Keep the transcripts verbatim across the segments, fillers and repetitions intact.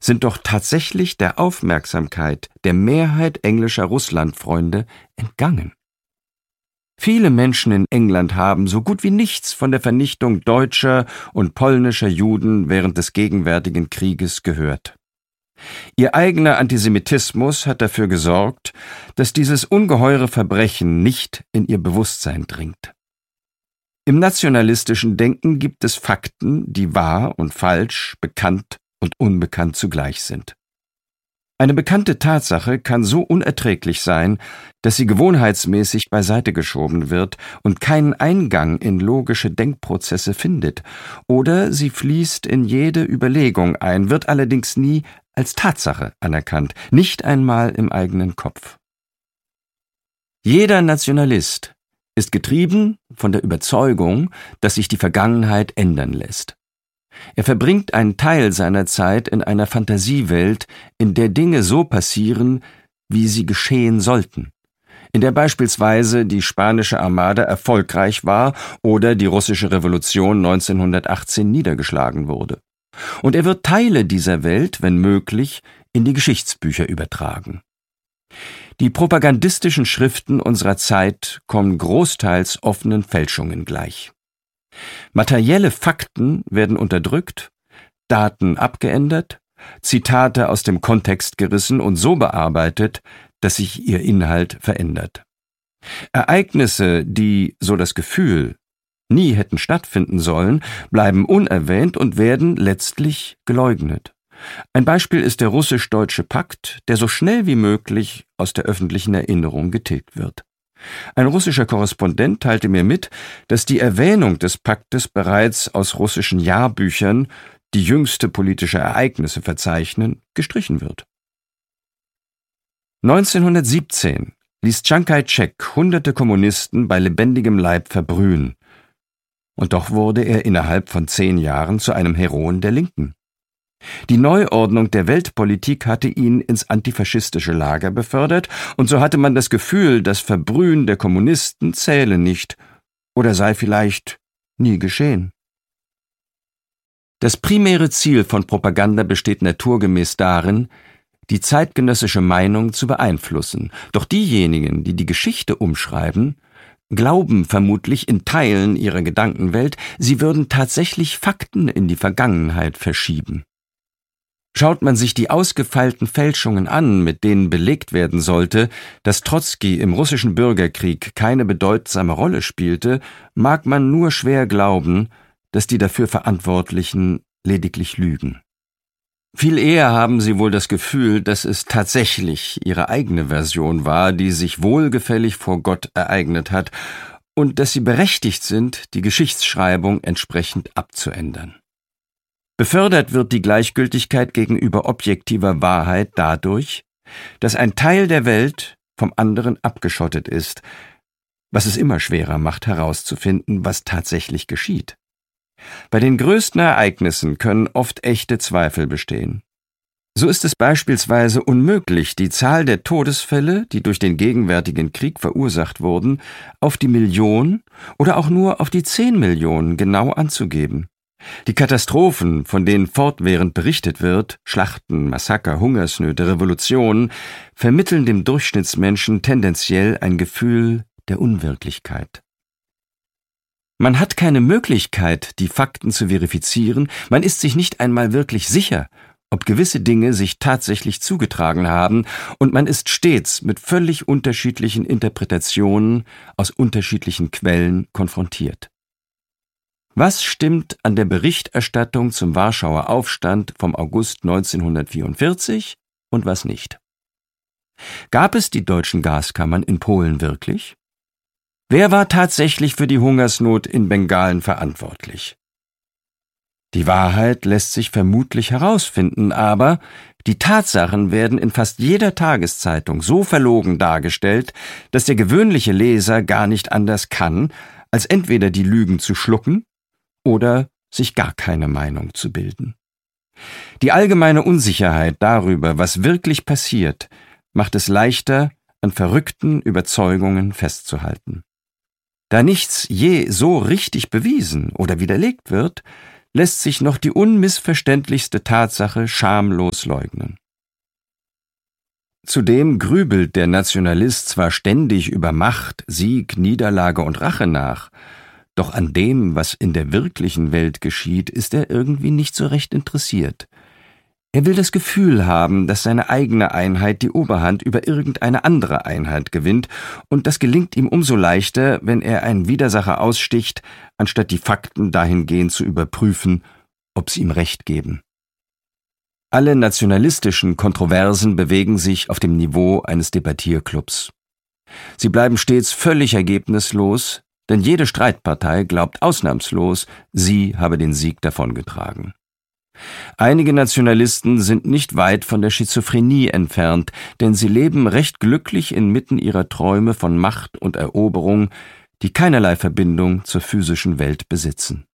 sind doch tatsächlich der Aufmerksamkeit der Mehrheit englischer Russlandfreunde entgangen. Viele Menschen in England haben so gut wie nichts von der Vernichtung deutscher und polnischer Juden während des gegenwärtigen Krieges gehört. Ihr eigener Antisemitismus hat dafür gesorgt, dass dieses ungeheure Verbrechen nicht in ihr Bewusstsein dringt. Im nationalistischen Denken gibt es Fakten, die wahr und falsch, bekannt und unbekannt zugleich sind. Eine bekannte Tatsache kann so unerträglich sein, dass sie gewohnheitsmäßig beiseite geschoben wird und keinen Eingang in logische Denkprozesse findet, oder sie fließt in jede Überlegung ein, wird allerdings nie als Tatsache anerkannt, nicht einmal im eigenen Kopf. Jeder Nationalist ist getrieben von der Überzeugung, dass sich die Vergangenheit ändern lässt. Er verbringt einen Teil seiner Zeit in einer Fantasiewelt, in der Dinge so passieren, wie sie geschehen sollten, in der beispielsweise die spanische Armada erfolgreich war oder die russische Revolution neunzehnhundertachtzehn niedergeschlagen wurde. Und er wird Teile dieser Welt, wenn möglich, in die Geschichtsbücher übertragen. Die propagandistischen Schriften unserer Zeit kommen großteils offenen Fälschungen gleich. Materielle Fakten werden unterdrückt, Daten abgeändert, Zitate aus dem Kontext gerissen und so bearbeitet, dass sich ihr Inhalt verändert. Ereignisse, die, so das Gefühl, nie hätten stattfinden sollen, bleiben unerwähnt und werden letztlich geleugnet. Ein Beispiel ist der russisch-deutsche Pakt, der so schnell wie möglich aus der öffentlichen Erinnerung getilgt wird. Ein russischer Korrespondent teilte mir mit, dass die Erwähnung des Paktes bereits aus russischen Jahrbüchern, die jüngste politische Ereignisse verzeichnen, gestrichen wird. neunzehnhundertsiebzehn ließ Chiang Kai-shek hunderte Kommunisten bei lebendigem Leib verbrühen. Und doch wurde er innerhalb von zehn Jahren zu einem Heroen der Linken. Die Neuordnung der Weltpolitik hatte ihn ins antifaschistische Lager befördert, und so hatte man das Gefühl, das Verbrühen der Kommunisten zähle nicht oder sei vielleicht nie geschehen. Das primäre Ziel von Propaganda besteht naturgemäß darin, die zeitgenössische Meinung zu beeinflussen. Doch diejenigen, die die Geschichte umschreiben, glauben vermutlich in Teilen ihrer Gedankenwelt, sie würden tatsächlich Fakten in die Vergangenheit verschieben. Schaut man sich die ausgefeilten Fälschungen an, mit denen belegt werden sollte, dass Trotzki im russischen Bürgerkrieg keine bedeutsame Rolle spielte, mag man nur schwer glauben, dass die dafür Verantwortlichen lediglich lügen. Viel eher haben sie wohl das Gefühl, dass es tatsächlich ihre eigene Version war, die sich wohlgefällig vor Gott ereignet hat, und dass sie berechtigt sind, die Geschichtsschreibung entsprechend abzuändern. Befördert wird die Gleichgültigkeit gegenüber objektiver Wahrheit dadurch, dass ein Teil der Welt vom anderen abgeschottet ist, was es immer schwerer macht herauszufinden, was tatsächlich geschieht. Bei den größten Ereignissen können oft echte Zweifel bestehen. So ist es beispielsweise unmöglich, die Zahl der Todesfälle, die durch den gegenwärtigen Krieg verursacht wurden, auf die Million oder auch nur auf die zehn Millionen genau anzugeben. Die Katastrophen, von denen fortwährend berichtet wird, Schlachten, Massaker, Hungersnöte, Revolutionen, vermitteln dem Durchschnittsmenschen tendenziell ein Gefühl der Unwirklichkeit. Man hat keine Möglichkeit, die Fakten zu verifizieren, man ist sich nicht einmal wirklich sicher, ob gewisse Dinge sich tatsächlich zugetragen haben, und man ist stets mit völlig unterschiedlichen Interpretationen aus unterschiedlichen Quellen konfrontiert. Was stimmt an der Berichterstattung zum Warschauer Aufstand vom August neunzehnhundertvierundvierzig und was nicht? Gab es die deutschen Gaskammern in Polen wirklich? Wer war tatsächlich für die Hungersnot in Bengalen verantwortlich? Die Wahrheit lässt sich vermutlich herausfinden, aber die Tatsachen werden in fast jeder Tageszeitung so verlogen dargestellt, dass der gewöhnliche Leser gar nicht anders kann, als entweder die Lügen zu schlucken oder sich gar keine Meinung zu bilden. Die allgemeine Unsicherheit darüber, was wirklich passiert, macht es leichter, an verrückten Überzeugungen festzuhalten. Da nichts je so richtig bewiesen oder widerlegt wird, lässt sich noch die unmissverständlichste Tatsache schamlos leugnen. Zudem grübelt der Nationalist zwar ständig über Macht, Sieg, Niederlage und Rache nach, doch an dem, was in der wirklichen Welt geschieht, ist er irgendwie nicht so recht interessiert. Er will das Gefühl haben, dass seine eigene Einheit die Oberhand über irgendeine andere Einheit gewinnt, und das gelingt ihm umso leichter, wenn er einen Widersacher aussticht, anstatt die Fakten dahingehend zu überprüfen, ob sie ihm Recht geben. Alle nationalistischen Kontroversen bewegen sich auf dem Niveau eines Debattierclubs. Sie bleiben stets völlig ergebnislos, denn jede Streitpartei glaubt ausnahmslos, sie habe den Sieg davongetragen. Einige Nationalisten sind nicht weit von der Schizophrenie entfernt, denn sie leben recht glücklich inmitten ihrer Träume von Macht und Eroberung, die keinerlei Verbindung zur physischen Welt besitzen.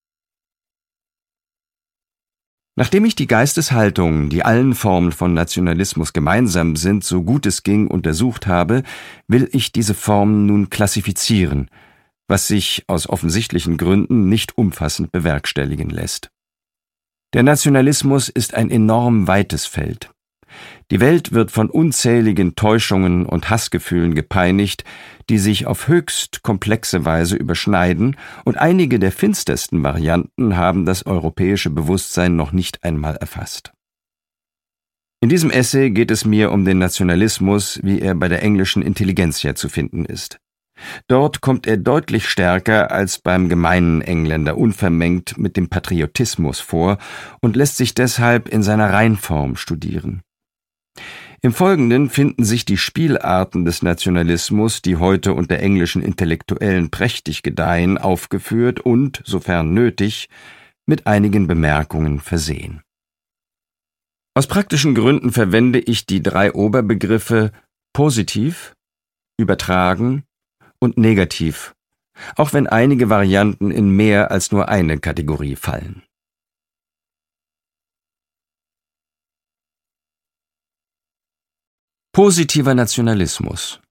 Nachdem ich die Geisteshaltungen, die allen Formen von Nationalismus gemeinsam sind, so gut es ging untersucht habe, will ich diese Formen nun klassifizieren, was sich aus offensichtlichen Gründen nicht umfassend bewerkstelligen lässt. Der Nationalismus ist ein enorm weites Feld. Die Welt wird von unzähligen Täuschungen und Hassgefühlen gepeinigt, die sich auf höchst komplexe Weise überschneiden, und einige der finstersten Varianten haben das europäische Bewusstsein noch nicht einmal erfasst. In diesem Essay geht es mir um den Nationalismus, wie er bei der englischen Intelligenzia zu finden ist. Dort kommt er deutlich stärker als beim gemeinen Engländer unvermengt mit dem Patriotismus vor und lässt sich deshalb in seiner Reinform studieren. Im Folgenden finden sich die Spielarten des Nationalismus, die heute unter englischen Intellektuellen prächtig gedeihen, aufgeführt und, sofern nötig, mit einigen Bemerkungen versehen. Aus praktischen Gründen verwende ich die drei Oberbegriffe positiv, übertragen und negativ, auch wenn einige Varianten in mehr als nur eine Kategorie fallen. Positiver Nationalismus.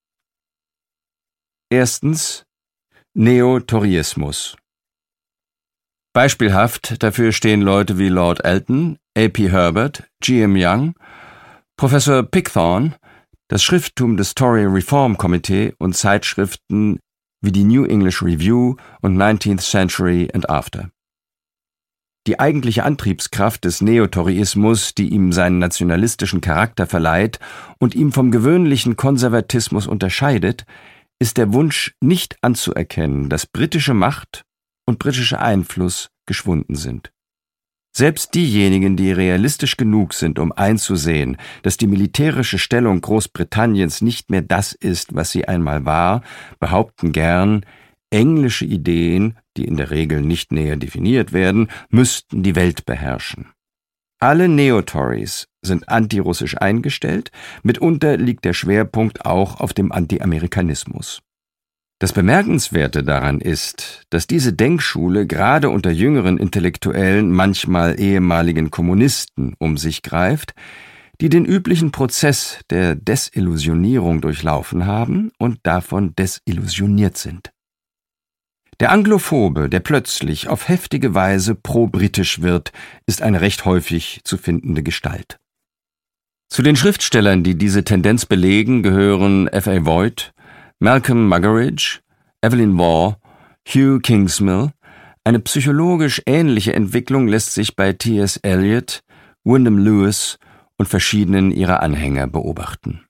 Erstens Neo-Toryismus. Beispielhaft dafür stehen Leute wie Lord Elton, A P Herbert, G M Young, Professor Pickthorne, das Schrifttum des Tory Reform Committee und Zeitschriften wie die New English Review und nineteenth Century and After. Die eigentliche Antriebskraft des Neotoryismus, die ihm seinen nationalistischen Charakter verleiht und ihm vom gewöhnlichen Konservatismus unterscheidet, ist der Wunsch, nicht anzuerkennen, dass britische Macht und britischer Einfluss geschwunden sind. Selbst diejenigen, die realistisch genug sind, um einzusehen, dass die militärische Stellung Großbritanniens nicht mehr das ist, was sie einmal war, behaupten gern, englische Ideen, die in der Regel nicht näher definiert werden, müssten die Welt beherrschen. Alle Neo-Tories sind antirussisch eingestellt, mitunter liegt der Schwerpunkt auch auf dem Anti-Amerikanismus. Das Bemerkenswerte daran ist, dass diese Denkschule gerade unter jüngeren Intellektuellen, manchmal ehemaligen Kommunisten, um sich greift, die den üblichen Prozess der Desillusionierung durchlaufen haben und davon desillusioniert sind. Der Anglophobe, der plötzlich auf heftige Weise pro-britisch wird, ist eine recht häufig zu findende Gestalt. Zu den Schriftstellern, die diese Tendenz belegen, gehören F A Voigt, Malcolm Muggeridge, Evelyn Waugh, Hugh Kingsmill. Eine psychologisch ähnliche Entwicklung lässt sich bei T S Eliot, Wyndham Lewis und verschiedenen ihrer Anhänger beobachten.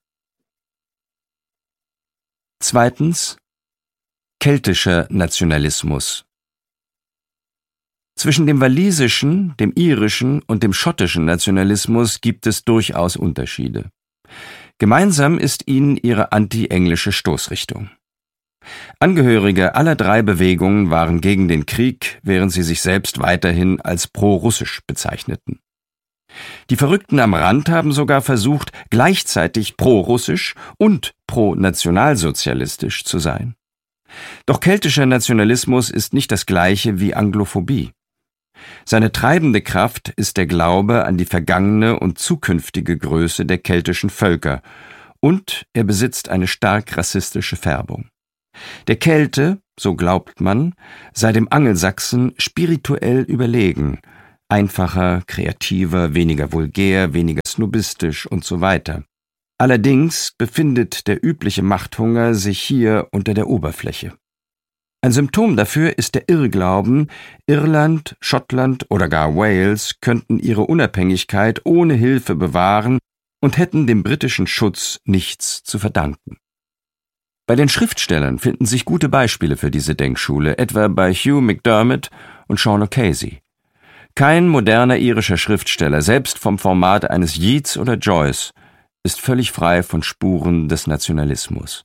Zweitens keltischer Nationalismus. Zwischen dem walisischen, dem irischen und dem schottischen Nationalismus gibt es durchaus Unterschiede. Gemeinsam ist ihnen ihre anti-englische Stoßrichtung. Angehörige aller drei Bewegungen waren gegen den Krieg, während sie sich selbst weiterhin als pro-russisch bezeichneten. Die Verrückten am Rand haben sogar versucht, gleichzeitig pro-russisch und pro-nationalsozialistisch zu sein. Doch keltischer Nationalismus ist nicht das gleiche wie Anglophobie. Seine treibende Kraft ist der Glaube an die vergangene und zukünftige Größe der keltischen Völker, und er besitzt eine stark rassistische Färbung. Der Kelte, so glaubt man, sei dem Angelsachsen spirituell überlegen, einfacher, kreativer, weniger vulgär, weniger snobistisch und so weiter. Allerdings befindet der übliche Machthunger sich hier unter der Oberfläche. Ein Symptom dafür ist der Irrglauben, Irland, Schottland oder gar Wales könnten ihre Unabhängigkeit ohne Hilfe bewahren und hätten dem britischen Schutz nichts zu verdanken. Bei den Schriftstellern finden sich gute Beispiele für diese Denkschule, etwa bei Hugh MacDiarmid und Sean O'Casey. Kein moderner irischer Schriftsteller, selbst vom Format eines Yeats oder Joyce, ist völlig frei von Spuren des Nationalismus.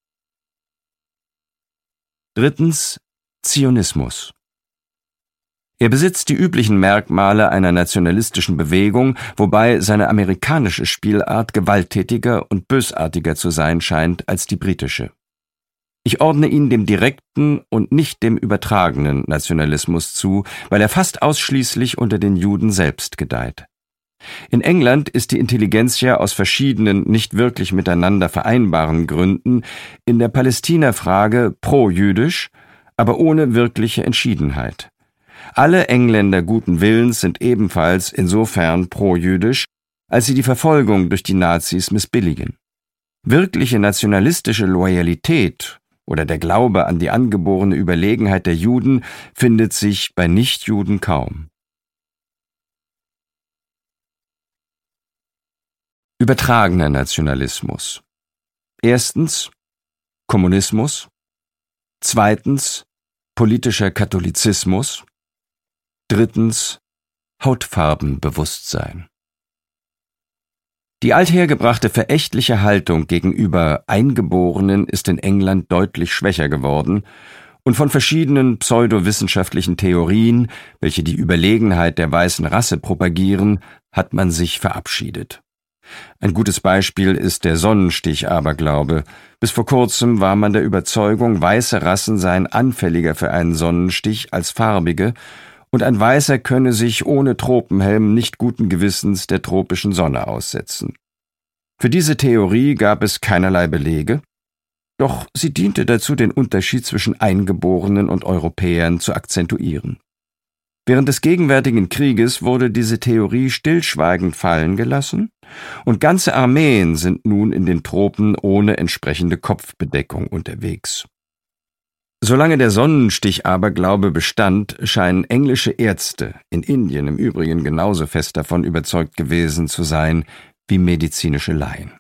Drittens, Zionismus. Er besitzt die üblichen Merkmale einer nationalistischen Bewegung, wobei seine amerikanische Spielart gewalttätiger und bösartiger zu sein scheint als die britische. Ich ordne ihn dem direkten und nicht dem übertragenen Nationalismus zu, weil er fast ausschließlich unter den Juden selbst gedeiht. In England ist die Intelligenzia aus verschiedenen, nicht wirklich miteinander vereinbaren Gründen in der Palästina-Frage pro-jüdisch, aber ohne wirkliche Entschiedenheit. Alle Engländer guten Willens sind ebenfalls insofern pro-jüdisch, als sie die Verfolgung durch die Nazis missbilligen. Wirkliche nationalistische Loyalität oder der Glaube an die angeborene Überlegenheit der Juden findet sich bei Nichtjuden kaum. Übertragener Nationalismus. Erstens Kommunismus. Zweitens politischer Katholizismus. Drittens Hautfarbenbewusstsein. Die althergebrachte verächtliche Haltung gegenüber Eingeborenen ist in England deutlich schwächer geworden und von verschiedenen pseudowissenschaftlichen Theorien, welche die Überlegenheit der weißen Rasse propagieren, hat man sich verabschiedet. Ein gutes Beispiel ist der Sonnenstich-Aberglaube. Bis vor kurzem war man der Überzeugung, weiße Rassen seien anfälliger für einen Sonnenstich als farbige und ein Weißer könne sich ohne Tropenhelm nicht guten Gewissens der tropischen Sonne aussetzen. Für diese Theorie gab es keinerlei Belege, doch sie diente dazu, den Unterschied zwischen Eingeborenen und Europäern zu akzentuieren. Während des gegenwärtigen Krieges wurde diese Theorie stillschweigend fallen gelassen und ganze Armeen sind nun in den Tropen ohne entsprechende Kopfbedeckung unterwegs. Solange der Sonnenstich-Aberglaube bestand, scheinen englische Ärzte, in Indien im Übrigen genauso fest davon überzeugt gewesen zu sein wie medizinische Laien.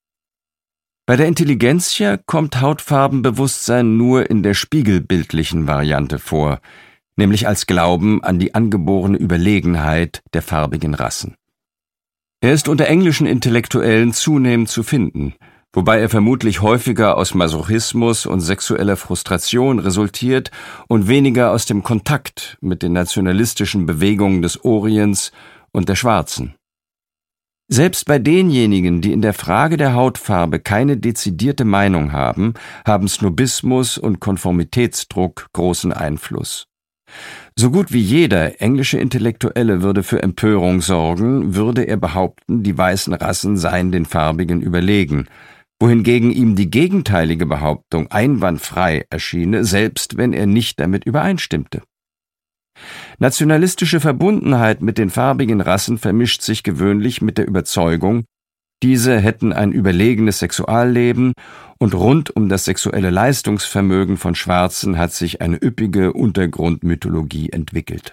Bei der Intelligenzia kommt Hautfarbenbewusstsein nur in der spiegelbildlichen Variante vor, nämlich als Glauben an die angeborene Überlegenheit der farbigen Rassen. Er ist unter englischen Intellektuellen zunehmend zu finden, wobei er vermutlich häufiger aus Masochismus und sexueller Frustration resultiert und weniger aus dem Kontakt mit den nationalistischen Bewegungen des Orients und der Schwarzen. Selbst bei denjenigen, die in der Frage der Hautfarbe keine dezidierte Meinung haben, haben Snobismus und Konformitätsdruck großen Einfluss. So gut wie jeder englische Intellektuelle würde für Empörung sorgen, würde er behaupten, die weißen Rassen seien den Farbigen überlegen, wohingegen ihm die gegenteilige Behauptung einwandfrei erschiene, selbst wenn er nicht damit übereinstimmte. Nationalistische Verbundenheit mit den farbigen Rassen vermischt sich gewöhnlich mit der Überzeugung, diese hätten ein überlegenes Sexualleben und rund um das sexuelle Leistungsvermögen von Schwarzen hat sich eine üppige Untergrundmythologie entwickelt.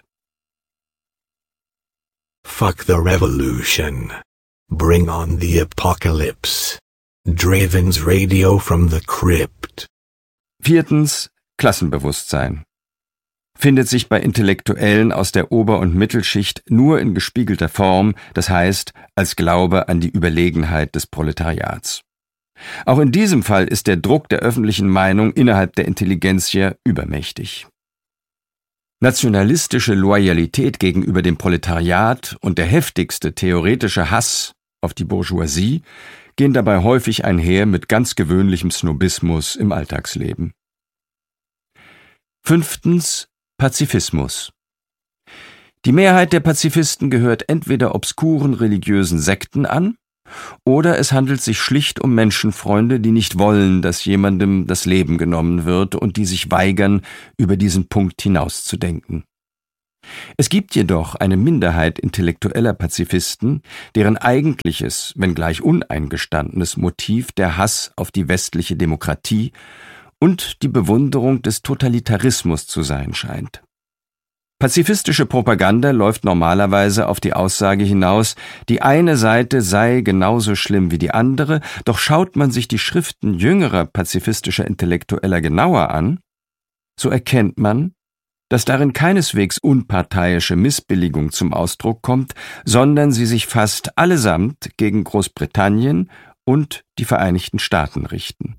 Fuck the revolution. Bring on the apocalypse. Draven's Radio from the Crypt. Viertens, Klassenbewusstsein. Findet sich bei Intellektuellen aus der Ober- und Mittelschicht nur in gespiegelter Form, das heißt als Glaube an die Überlegenheit des Proletariats. Auch in diesem Fall ist der Druck der öffentlichen Meinung innerhalb der Intelligenzia übermächtig. Nationalistische Loyalität gegenüber dem Proletariat und der heftigste theoretische Hass auf die Bourgeoisie gehen dabei häufig einher mit ganz gewöhnlichem Snobismus im Alltagsleben. Fünftens, Pazifismus. Die Mehrheit der Pazifisten gehört entweder obskuren religiösen Sekten an oder es handelt sich schlicht um Menschenfreunde, die nicht wollen, dass jemandem das Leben genommen wird und die sich weigern, über diesen Punkt hinauszudenken. Es gibt jedoch eine Minderheit intellektueller Pazifisten, deren eigentliches, wenngleich uneingestandenes Motiv der Hass auf die westliche Demokratie und die Bewunderung des Totalitarismus zu sein scheint. Pazifistische Propaganda läuft normalerweise auf die Aussage hinaus, die eine Seite sei genauso schlimm wie die andere, doch schaut man sich die Schriften jüngerer pazifistischer Intellektueller genauer an, so erkennt man, dass darin keineswegs unparteiische Missbilligung zum Ausdruck kommt, sondern sie sich fast allesamt gegen Großbritannien und die Vereinigten Staaten richten.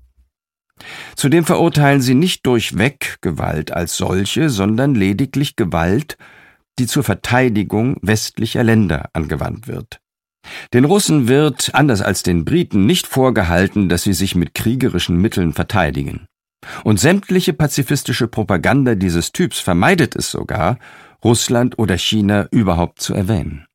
Zudem verurteilen sie nicht durchweg Gewalt als solche, sondern lediglich Gewalt, die zur Verteidigung westlicher Länder angewandt wird. Den Russen wird, anders als den Briten, nicht vorgehalten, dass sie sich mit kriegerischen Mitteln verteidigen. Und sämtliche pazifistische Propaganda dieses Typs vermeidet es sogar, Russland oder China überhaupt zu erwähnen.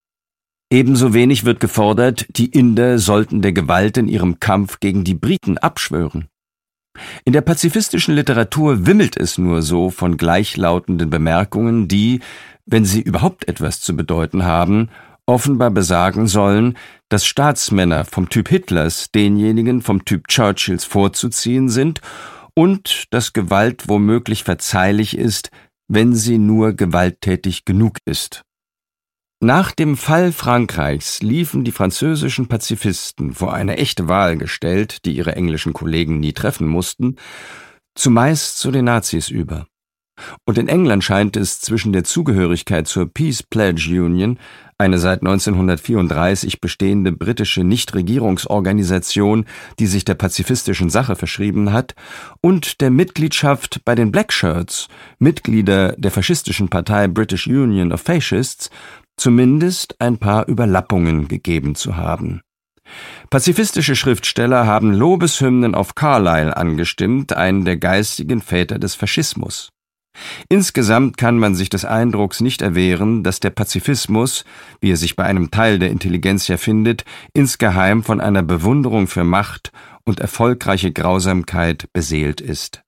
Ebenso wenig wird gefordert, die Inder sollten der Gewalt in ihrem Kampf gegen die Briten abschwören. In der pazifistischen Literatur wimmelt es nur so von gleichlautenden Bemerkungen, die, wenn sie überhaupt etwas zu bedeuten haben, offenbar besagen sollen, dass Staatsmänner vom Typ Hitlers denjenigen vom Typ Churchills vorzuziehen sind und dass Gewalt womöglich verzeihlich ist, wenn sie nur gewalttätig genug ist. Nach dem Fall Frankreichs liefen die französischen Pazifisten, vor eine echte Wahl gestellt, die ihre englischen Kollegen nie treffen mussten, zumeist zu den Nazis über. Und in England scheint es zwischen der Zugehörigkeit zur Peace Pledge Union, eine seit neunzehnhundertvierunddreißig bestehende britische Nichtregierungsorganisation, die sich der pazifistischen Sache verschrieben hat, und der Mitgliedschaft bei den Black Shirts, Mitglieder der faschistischen Partei British Union of Fascists, zumindest ein paar Überlappungen gegeben zu haben. Pazifistische Schriftsteller haben Lobeshymnen auf Carlyle angestimmt, einen der geistigen Väter des Faschismus. Insgesamt kann man sich des Eindrucks nicht erwehren, dass der Pazifismus, wie er sich bei einem Teil der Intelligenzia findet, insgeheim von einer Bewunderung für Macht und erfolgreiche Grausamkeit beseelt ist.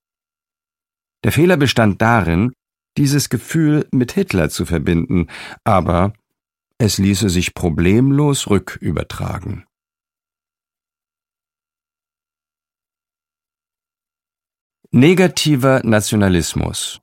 Der Fehler bestand darin, dieses Gefühl mit Hitler zu verbinden, aber es ließe sich problemlos rückübertragen. Negativer Nationalismus.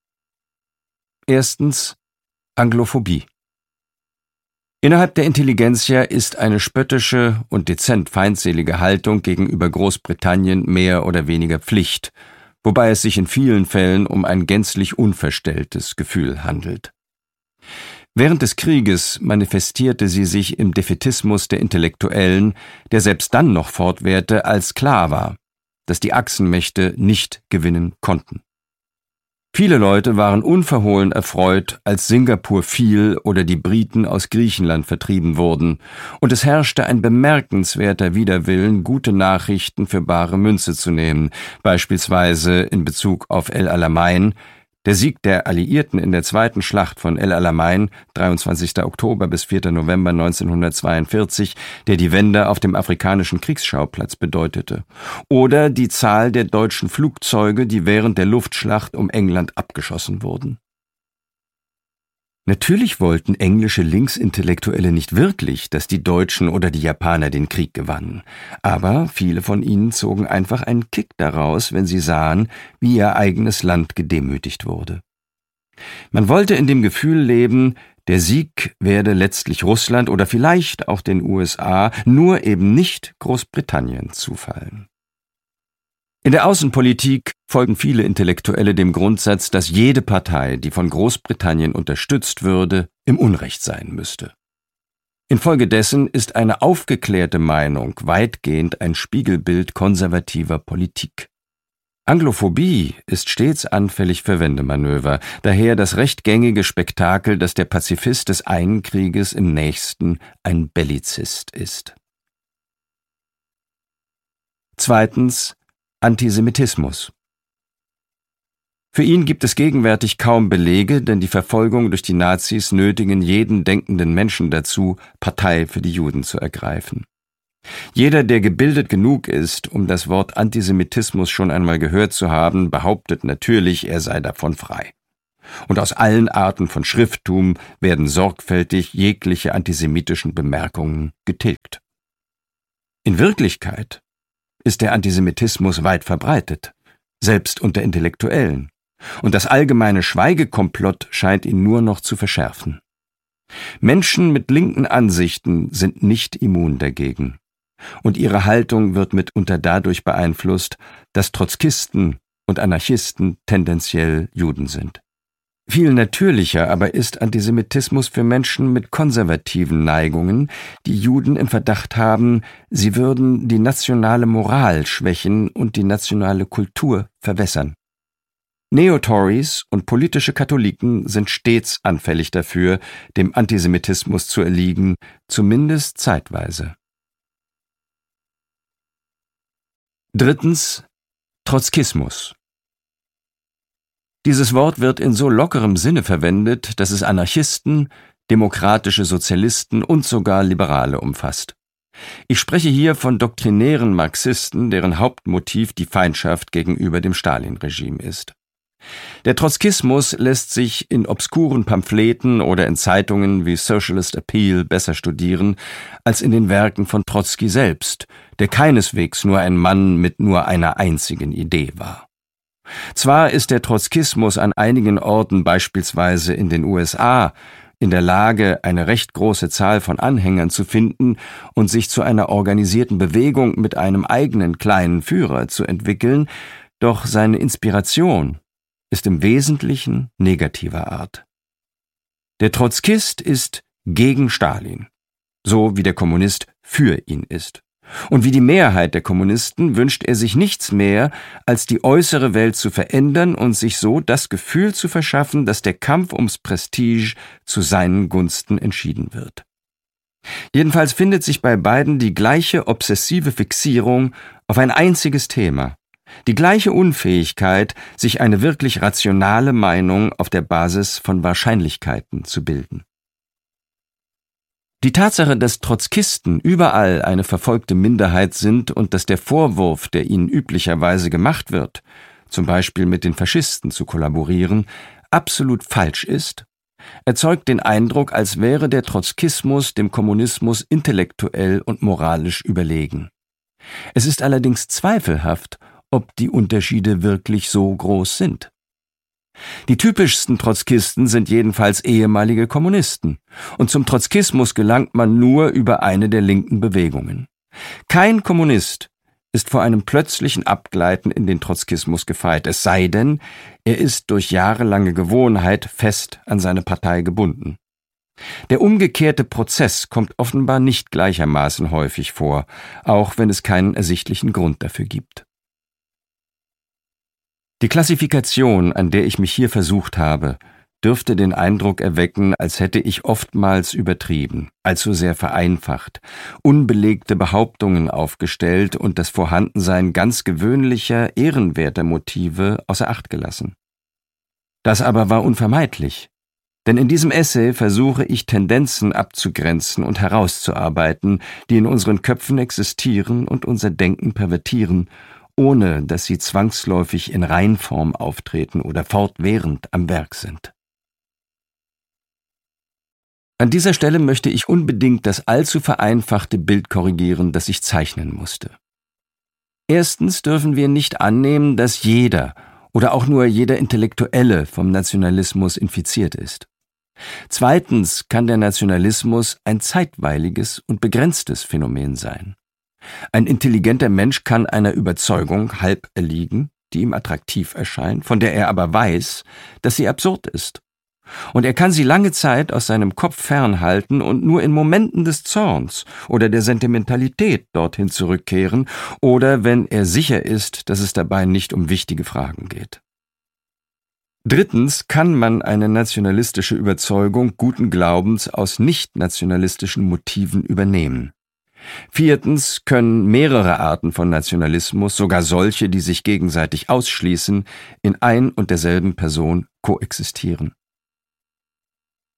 Erstens Anglophobie. Innerhalb der Intelligenzia ist eine spöttische und dezent feindselige Haltung gegenüber Großbritannien mehr oder weniger Pflicht, wobei es sich in vielen Fällen um ein gänzlich unverstelltes Gefühl handelt. Während des Krieges manifestierte sie sich im Defätismus der Intellektuellen, der selbst dann noch fortwährte, als klar war, dass die Achsenmächte nicht gewinnen konnten. Viele Leute waren unverhohlen erfreut, als Singapur fiel oder die Briten aus Griechenland vertrieben wurden, und es herrschte ein bemerkenswerter Widerwillen, gute Nachrichten für bare Münze zu nehmen, beispielsweise in Bezug auf El Alamein. Der Sieg der Alliierten in der zweiten Schlacht von El Alamein, dreiundzwanzigster Oktober bis vierter November neunzehnhundertzweiundvierzig, der die Wende auf dem afrikanischen Kriegsschauplatz bedeutete. Oder die Zahl der deutschen Flugzeuge, die während der Luftschlacht um England abgeschossen wurden. Natürlich wollten englische Linksintellektuelle nicht wirklich, dass die Deutschen oder die Japaner den Krieg gewannen. Aber viele von ihnen zogen einfach einen Kick daraus, wenn sie sahen, wie ihr eigenes Land gedemütigt wurde. Man wollte in dem Gefühl leben, der Sieg werde letztlich Russland oder vielleicht auch den U S A, nur eben nicht Großbritannien zufallen. In der Außenpolitik folgen viele Intellektuelle dem Grundsatz, dass jede Partei, die von Großbritannien unterstützt würde, im Unrecht sein müsste. Infolgedessen ist eine aufgeklärte Meinung weitgehend ein Spiegelbild konservativer Politik. Anglophobie ist stets anfällig für Wendemanöver, daher das recht gängige Spektakel, dass der Pazifist des einen Krieges im nächsten ein Bellizist ist. Zweitens Antisemitismus. Für ihn gibt es gegenwärtig kaum Belege, denn die Verfolgung durch die Nazis nötigen jeden denkenden Menschen dazu, Partei für die Juden zu ergreifen. Jeder, der gebildet genug ist, um das Wort Antisemitismus schon einmal gehört zu haben, behauptet natürlich, er sei davon frei. Und aus allen Arten von Schrifttum werden sorgfältig jegliche antisemitischen Bemerkungen getilgt. In Wirklichkeit ist der Antisemitismus weit verbreitet, selbst unter Intellektuellen, und das allgemeine Schweigekomplott scheint ihn nur noch zu verschärfen. Menschen mit linken Ansichten sind nicht immun dagegen, und ihre Haltung wird mitunter dadurch beeinflusst, dass Trotzkisten und Anarchisten tendenziell Juden sind. Viel natürlicher aber ist Antisemitismus für Menschen mit konservativen Neigungen, die Juden im Verdacht haben, sie würden die nationale Moral schwächen und die nationale Kultur verwässern. Neo-Tories und politische Katholiken sind stets anfällig dafür, dem Antisemitismus zu erliegen, zumindest zeitweise. Drittens: Trotzkismus. Dieses Wort wird in so lockerem Sinne verwendet, dass es Anarchisten, demokratische Sozialisten und sogar Liberale umfasst. Ich spreche hier von doktrinären Marxisten, deren Hauptmotiv die Feindschaft gegenüber dem Stalin-Regime ist. Der Trotzkismus lässt sich in obskuren Pamphleten oder in Zeitungen wie Socialist Appeal besser studieren als in den Werken von Trotzki selbst, der keineswegs nur ein Mann mit nur einer einzigen Idee war. Zwar ist der Trotzkismus an einigen Orten, beispielsweise in den U S A, in der Lage, eine recht große Zahl von Anhängern zu finden und sich zu einer organisierten Bewegung mit einem eigenen kleinen Führer zu entwickeln, doch seine Inspiration ist im Wesentlichen negativer Art. Der Trotzkist ist gegen Stalin, so wie der Kommunist für ihn ist. Und wie die Mehrheit der Kommunisten wünscht er sich nichts mehr, als die äußere Welt zu verändern und sich so das Gefühl zu verschaffen, dass der Kampf ums Prestige zu seinen Gunsten entschieden wird. Jedenfalls findet sich bei beiden die gleiche obsessive Fixierung auf ein einziges Thema, die gleiche Unfähigkeit, sich eine wirklich rationale Meinung auf der Basis von Wahrscheinlichkeiten zu bilden. Die Tatsache, dass Trotzkisten überall eine verfolgte Minderheit sind und dass der Vorwurf, der ihnen üblicherweise gemacht wird, zum Beispiel mit den Faschisten zu kollaborieren, absolut falsch ist, erzeugt den Eindruck, als wäre der Trotzkismus dem Kommunismus intellektuell und moralisch überlegen. Es ist allerdings zweifelhaft, ob die Unterschiede wirklich so groß sind. Die typischsten Trotzkisten sind jedenfalls ehemalige Kommunisten, und zum Trotzkismus gelangt man nur über eine der linken Bewegungen. Kein Kommunist ist vor einem plötzlichen Abgleiten in den Trotzkismus gefeit, es sei denn, er ist durch jahrelange Gewohnheit fest an seine Partei gebunden. Der umgekehrte Prozess kommt offenbar nicht gleichermaßen häufig vor, auch wenn es keinen ersichtlichen Grund dafür gibt. Die Klassifikation, an der ich mich hier versucht habe, dürfte den Eindruck erwecken, als hätte ich oftmals übertrieben, allzu sehr vereinfacht, unbelegte Behauptungen aufgestellt und das Vorhandensein ganz gewöhnlicher, ehrenwerter Motive außer Acht gelassen. Das aber war unvermeidlich, denn in diesem Essay versuche ich Tendenzen abzugrenzen und herauszuarbeiten, die in unseren Köpfen existieren und unser Denken pervertieren, ohne dass sie zwangsläufig in Reinform auftreten oder fortwährend am Werk sind. An dieser Stelle möchte ich unbedingt das allzu vereinfachte Bild korrigieren, das ich zeichnen musste. Erstens dürfen wir nicht annehmen, dass jeder oder auch nur jeder Intellektuelle vom Nationalismus infiziert ist. Zweitens kann der Nationalismus ein zeitweiliges und begrenztes Phänomen sein. Ein intelligenter Mensch kann einer Überzeugung halb erliegen, die ihm attraktiv erscheint, von der er aber weiß, dass sie absurd ist. Und er kann sie lange Zeit aus seinem Kopf fernhalten und nur in Momenten des Zorns oder der Sentimentalität dorthin zurückkehren oder wenn er sicher ist, dass es dabei nicht um wichtige Fragen geht. Drittens kann man eine nationalistische Überzeugung guten Glaubens aus nicht-nationalistischen Motiven übernehmen. Viertens können mehrere Arten von Nationalismus, sogar solche, die sich gegenseitig ausschließen, in ein und derselben Person koexistieren.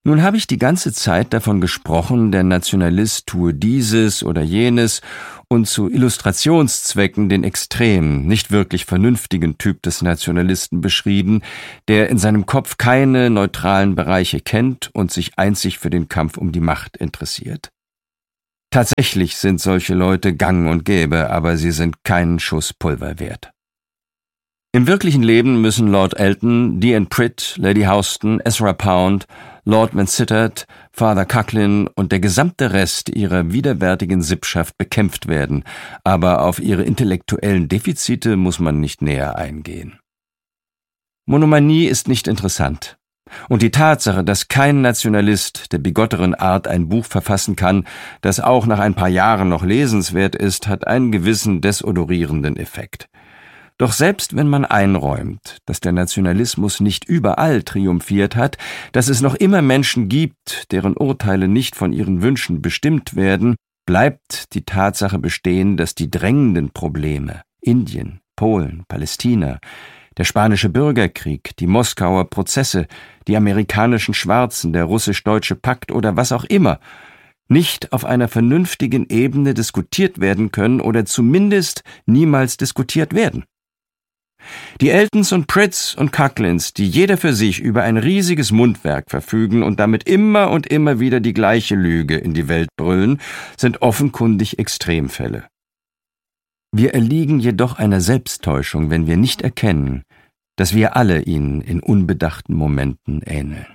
Nun habe ich die ganze Zeit davon gesprochen, der Nationalist tue dieses oder jenes und zu Illustrationszwecken den extremen, nicht wirklich vernünftigen Typ des Nationalisten beschrieben, der in seinem Kopf keine neutralen Bereiche kennt und sich einzig für den Kampf um die Macht interessiert. Tatsächlich sind solche Leute gang und gäbe, aber sie sind keinen Schuss Pulver wert. Im wirklichen Leben müssen Lord Elton, D N Pritt, Lady Houston, Ezra Pound, Lord Vansittart, Father Cucklin und der gesamte Rest ihrer widerwärtigen Sippschaft bekämpft werden, aber auf ihre intellektuellen Defizite muss man nicht näher eingehen. Monomanie ist nicht interessant. Und die Tatsache, dass kein Nationalist der bigotteren Art ein Buch verfassen kann, das auch nach ein paar Jahren noch lesenswert ist, hat einen gewissen desodorierenden Effekt. Doch selbst wenn man einräumt, dass der Nationalismus nicht überall triumphiert hat, dass es noch immer Menschen gibt, deren Urteile nicht von ihren Wünschen bestimmt werden, bleibt die Tatsache bestehen, dass die drängenden Probleme Indien, Polen, Palästina, der spanische Bürgerkrieg, die Moskauer Prozesse, die amerikanischen Schwarzen, der russisch-deutsche Pakt oder was auch immer, nicht auf einer vernünftigen Ebene diskutiert werden können oder zumindest niemals diskutiert werden. Die Eltons und Pritts und Cucklins, die jeder für sich über ein riesiges Mundwerk verfügen und damit immer und immer wieder die gleiche Lüge in die Welt brüllen, sind offenkundig Extremfälle. Wir erliegen jedoch einer Selbsttäuschung, wenn wir nicht erkennen, dass wir alle ihnen in unbedachten Momenten ähneln.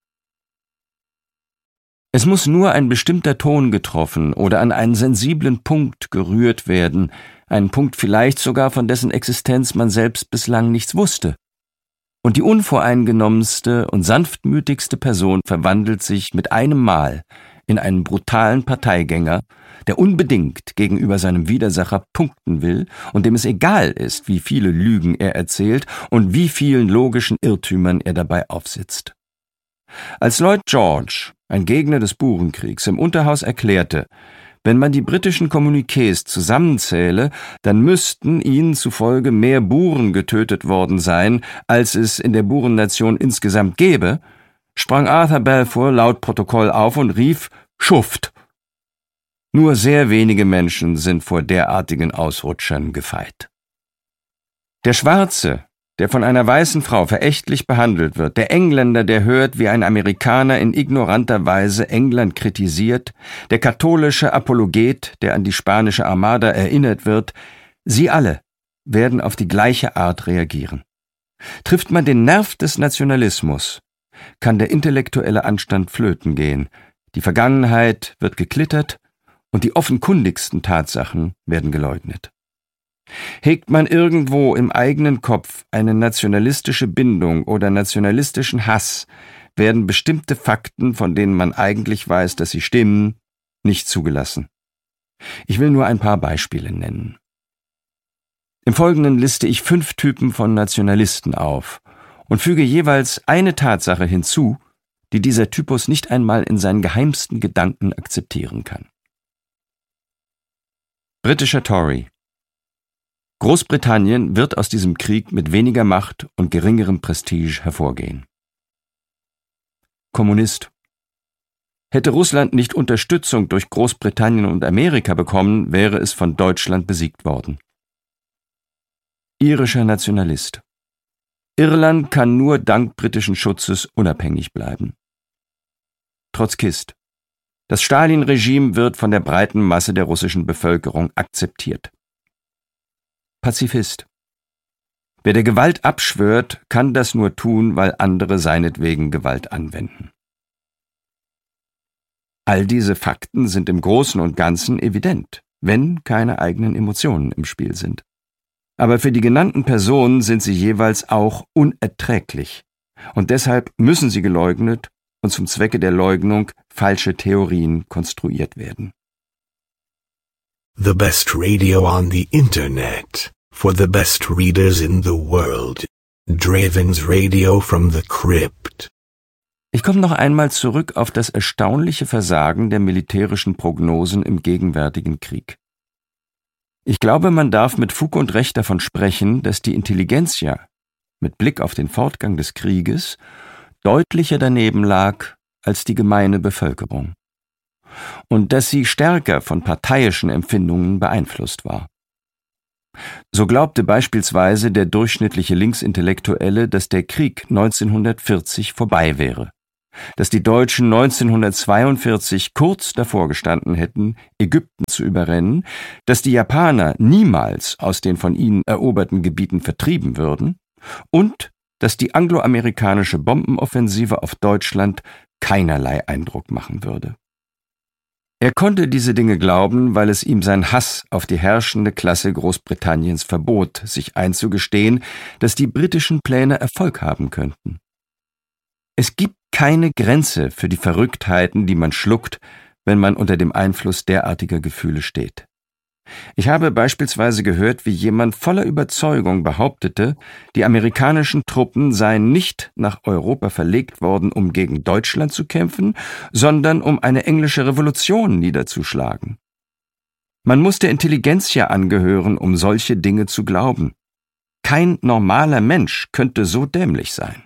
Es muss nur ein bestimmter Ton getroffen oder an einen sensiblen Punkt gerührt werden, einen Punkt vielleicht sogar, von dessen Existenz man selbst bislang nichts wusste. Und die unvoreingenommenste und sanftmütigste Person verwandelt sich mit einem Mal in einen brutalen Parteigänger, der unbedingt gegenüber seinem Widersacher punkten will und dem es egal ist, wie viele Lügen er erzählt und wie vielen logischen Irrtümern er dabei aufsitzt. Als Lloyd George, ein Gegner des Burenkriegs, im Unterhaus erklärte, wenn man die britischen Kommuniqués zusammenzähle, dann müssten ihnen zufolge mehr Buren getötet worden sein, als es in der Burennation insgesamt gäbe, sprang Arthur Balfour laut Protokoll auf und rief »Schuft!« Nur sehr wenige Menschen sind vor derartigen Ausrutschern gefeit. Der Schwarze, der von einer weißen Frau verächtlich behandelt wird, der Engländer, der hört, wie ein Amerikaner in ignoranter Weise England kritisiert, der katholische Apologet, der an die spanische Armada erinnert wird, sie alle werden auf die gleiche Art reagieren. Trifft man den Nerv des Nationalismus, kann der intellektuelle Anstand flöten gehen, die Vergangenheit wird geklittert und die offenkundigsten Tatsachen werden geleugnet. Hegt man irgendwo im eigenen Kopf eine nationalistische Bindung oder nationalistischen Hass, werden bestimmte Fakten, von denen man eigentlich weiß, dass sie stimmen, nicht zugelassen. Ich will nur ein paar Beispiele nennen. Im Folgenden liste ich fünf Typen von Nationalisten auf und füge jeweils eine Tatsache hinzu, die dieser Typus nicht einmal in seinen geheimsten Gedanken akzeptieren kann. Britischer Tory. Großbritannien wird aus diesem Krieg mit weniger Macht und geringerem Prestige hervorgehen. Kommunist. Hätte Russland nicht Unterstützung durch Großbritannien und Amerika bekommen, wäre es von Deutschland besiegt worden. Irischer Nationalist. Irland kann nur dank britischen Schutzes unabhängig bleiben. Trotzkist. Das Stalin-Regime wird von der breiten Masse der russischen Bevölkerung akzeptiert. Pazifist. Wer der Gewalt abschwört, kann das nur tun, weil andere seinetwegen Gewalt anwenden. All diese Fakten sind im Großen und Ganzen evident, wenn keine eigenen Emotionen im Spiel sind. Aber für die genannten Personen sind sie jeweils auch unerträglich, und deshalb müssen sie geleugnet und zum Zwecke der Leugnung falsche Theorien konstruiert werden. The best radio on the Internet. For the best readers in the world. Draven's Radio from the Crypt. Ich komme noch einmal zurück auf das erstaunliche Versagen der militärischen Prognosen im gegenwärtigen Krieg. Ich glaube, man darf mit Fug und Recht davon sprechen, dass die Intelligenzia mit Blick auf den Fortgang des Krieges deutlicher daneben lag als die gemeine Bevölkerung und dass sie stärker von parteiischen Empfindungen beeinflusst war. So glaubte beispielsweise der durchschnittliche Linksintellektuelle, dass der Krieg neunzehnhundertvierzig vorbei wäre, dass die Deutschen neunzehnhundertzweiundvierzig kurz davor gestanden hätten, Ägypten zu überrennen, dass die Japaner niemals aus den von ihnen eroberten Gebieten vertrieben würden und dass die angloamerikanische Bombenoffensive auf Deutschland keinerlei Eindruck machen würde. Er konnte diese Dinge glauben, weil es ihm sein Hass auf die herrschende Klasse Großbritanniens verbot, sich einzugestehen, dass die britischen Pläne Erfolg haben könnten. Es gibt keine Grenze für die Verrücktheiten, die man schluckt, wenn man unter dem Einfluss derartiger Gefühle steht. Ich habe beispielsweise gehört, wie jemand voller Überzeugung behauptete, die amerikanischen Truppen seien nicht nach Europa verlegt worden, um gegen Deutschland zu kämpfen, sondern um eine englische Revolution niederzuschlagen. Man muss der Intelligenzia angehören, um solche Dinge zu glauben. Kein normaler Mensch könnte so dämlich sein.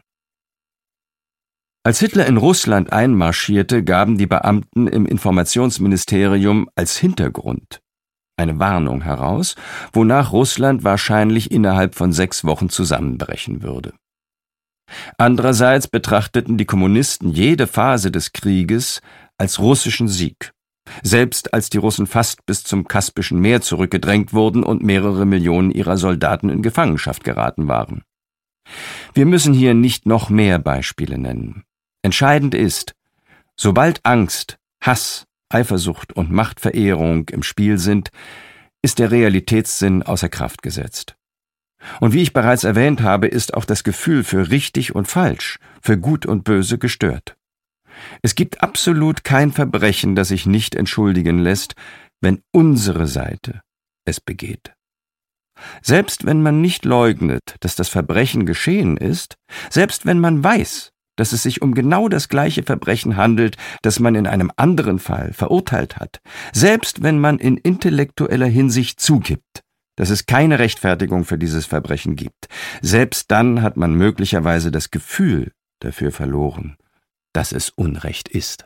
Als Hitler in Russland einmarschierte, gaben die Beamten im Informationsministerium als Hintergrund eine Warnung heraus, wonach Russland wahrscheinlich innerhalb von sechs Wochen zusammenbrechen würde. Andererseits betrachteten die Kommunisten jede Phase des Krieges als russischen Sieg, selbst als die Russen fast bis zum Kaspischen Meer zurückgedrängt wurden und mehrere Millionen ihrer Soldaten in Gefangenschaft geraten waren. Wir müssen hier nicht noch mehr Beispiele nennen. Entscheidend ist, sobald Angst, Hass, Eifersucht und Machtverehrung im Spiel sind, ist der Realitätssinn außer Kraft gesetzt. Und wie ich bereits erwähnt habe, ist auch das Gefühl für richtig und falsch, für gut und böse gestört. Es gibt absolut kein Verbrechen, das sich nicht entschuldigen lässt, wenn unsere Seite es begeht. Selbst wenn man nicht leugnet, dass das Verbrechen geschehen ist, selbst wenn man weiß, dass es sich um genau das gleiche Verbrechen handelt, das man in einem anderen Fall verurteilt hat, selbst wenn man in intellektueller Hinsicht zugibt, dass es keine Rechtfertigung für dieses Verbrechen gibt, selbst dann hat man möglicherweise das Gefühl dafür verloren, dass es Unrecht ist.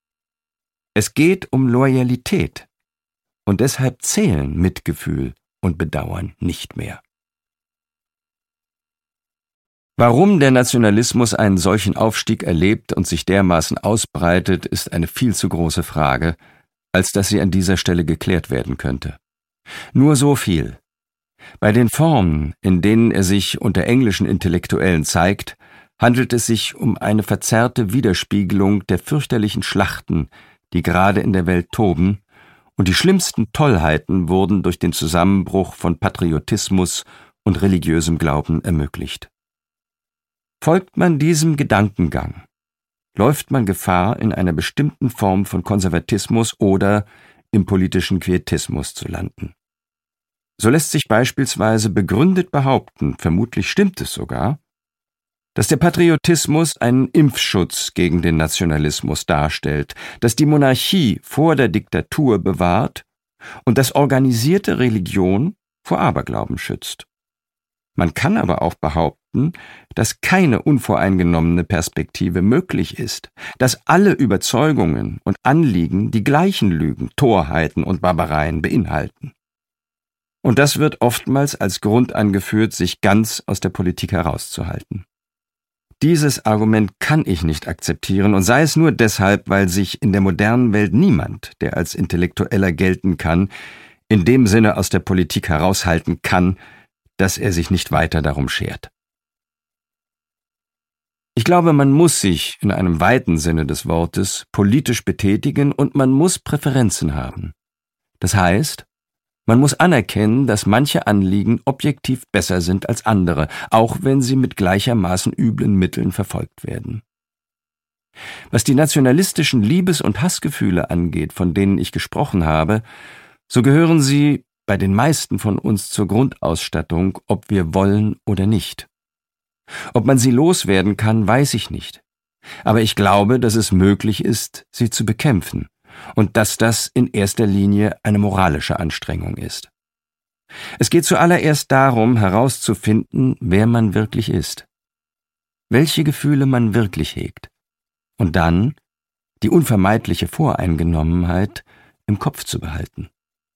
Es geht um Loyalität und deshalb zählen Mitgefühl und Bedauern nicht mehr. Warum der Nationalismus einen solchen Aufstieg erlebt und sich dermaßen ausbreitet, ist eine viel zu große Frage, als dass sie an dieser Stelle geklärt werden könnte. Nur so viel. Bei den Formen, in denen er sich unter englischen Intellektuellen zeigt, handelt es sich um eine verzerrte Widerspiegelung der fürchterlichen Schlachten, die gerade in der Welt toben, und die schlimmsten Tollheiten wurden durch den Zusammenbruch von Patriotismus und religiösem Glauben ermöglicht. Folgt man diesem Gedankengang, läuft man Gefahr, in einer bestimmten Form von Konservatismus oder im politischen Quietismus zu landen. So lässt sich beispielsweise begründet behaupten, vermutlich stimmt es sogar, dass der Patriotismus einen Impfschutz gegen den Nationalismus darstellt, dass die Monarchie vor der Diktatur bewahrt und dass organisierte Religion vor Aberglauben schützt. Man kann aber auch behaupten, dass keine unvoreingenommene Perspektive möglich ist, dass alle Überzeugungen und Anliegen die gleichen Lügen, Torheiten und Barbareien beinhalten. Und das wird oftmals als Grund angeführt, sich ganz aus der Politik herauszuhalten. Dieses Argument kann ich nicht akzeptieren, und sei es nur deshalb, weil sich in der modernen Welt niemand, der als Intellektueller gelten kann, in dem Sinne aus der Politik heraushalten kann, dass er sich nicht weiter darum schert. Ich glaube, man muss sich in einem weiten Sinne des Wortes politisch betätigen und man muss Präferenzen haben. Das heißt, man muss anerkennen, dass manche Anliegen objektiv besser sind als andere, auch wenn sie mit gleichermaßen üblen Mitteln verfolgt werden. Was die nationalistischen Liebes- und Hassgefühle angeht, von denen ich gesprochen habe, so gehören sie bei den meisten von uns zur Grundausstattung, ob wir wollen oder nicht. Ob man sie loswerden kann, weiß ich nicht. Aber ich glaube, dass es möglich ist, sie zu bekämpfen und dass das in erster Linie eine moralische Anstrengung ist. Es geht zuallererst darum, herauszufinden, wer man wirklich ist, welche Gefühle man wirklich hegt und dann die unvermeidliche Voreingenommenheit im Kopf zu behalten.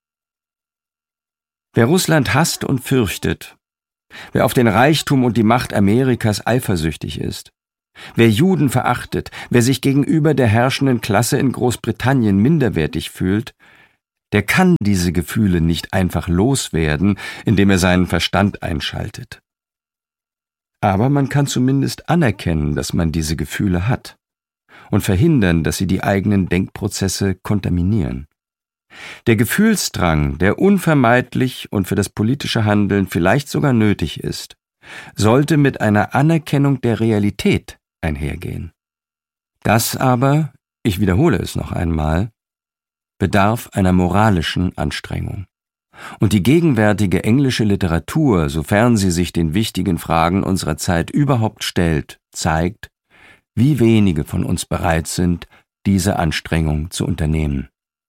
Wer Russland hasst und fürchtet, wer auf den Reichtum und die Macht Amerikas eifersüchtig ist, wer Juden verachtet, wer sich gegenüber der herrschenden Klasse in Großbritannien minderwertig fühlt, der kann diese Gefühle nicht einfach loswerden, indem er seinen Verstand einschaltet. Aber man kann zumindest anerkennen, dass man diese Gefühle hat und verhindern, dass sie die eigenen Denkprozesse kontaminieren. Der Gefühlsdrang, der unvermeidlich und für das politische Handeln vielleicht sogar nötig ist, sollte mit einer Anerkennung der Realität einhergehen. Das aber, ich wiederhole es noch einmal, bedarf einer moralischen Anstrengung. Und die gegenwärtige englische Literatur, sofern sie sich den wichtigen Fragen unserer Zeit überhaupt stellt, zeigt, wie wenige von uns bereit sind, diese Anstrengung zu unternehmen.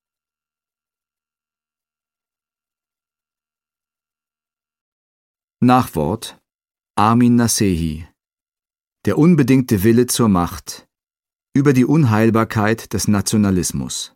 Nachwort: Armin Nasehi. Der unbedingte Wille zur Macht. Über die Unheilbarkeit des Nationalismus.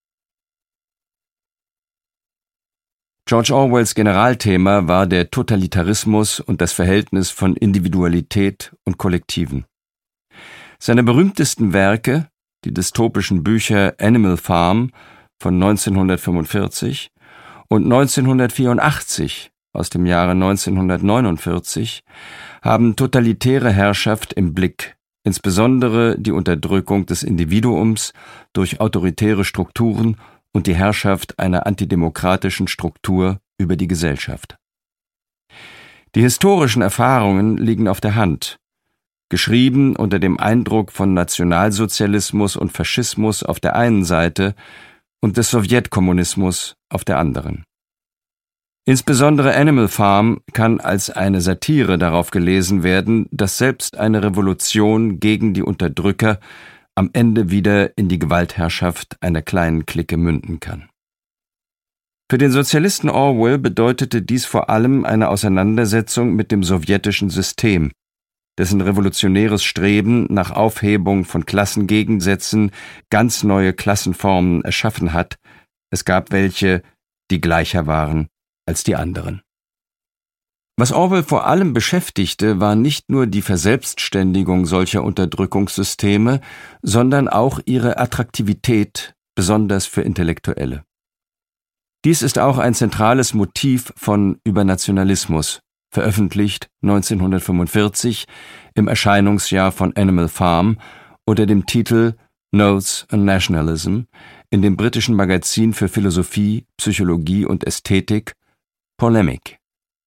George Orwells Generalthema war der Totalitarismus und das Verhältnis von Individualität und Kollektiven. Seine berühmtesten Werke, die dystopischen Bücher Animal Farm von neunzehnhundertfünfundvierzig und neunzehnhundertvierundachtzig aus dem Jahre neunzehnhundertneunundvierzig, haben totalitäre Herrschaft im Blick, insbesondere die Unterdrückung des Individuums durch autoritäre Strukturen und die Herrschaft einer antidemokratischen Struktur über die Gesellschaft. Die historischen Erfahrungen liegen auf der Hand, geschrieben unter dem Eindruck von Nationalsozialismus und Faschismus auf der einen Seite und des Sowjetkommunismus auf der anderen. Insbesondere Animal Farm kann als eine Satire darauf gelesen werden, dass selbst eine Revolution gegen die Unterdrücker am Ende wieder in die Gewaltherrschaft einer kleinen Clique münden kann. Für den Sozialisten Orwell bedeutete dies vor allem eine Auseinandersetzung mit dem sowjetischen System, dessen revolutionäres Streben nach Aufhebung von Klassengegensätzen ganz neue Klassenformen erschaffen hat. Es gab welche, die gleicher waren als die anderen. Was Orwell vor allem beschäftigte, war nicht nur die Verselbstständigung solcher Unterdrückungssysteme, sondern auch ihre Attraktivität, besonders für Intellektuelle. Dies ist auch ein zentrales Motiv von Übernationalismus, veröffentlicht neunzehnhundertfünfundvierzig im Erscheinungsjahr von Animal Farm unter dem Titel Notes on Nationalism in dem britischen Magazin für Philosophie, Psychologie und Ästhetik Polemic.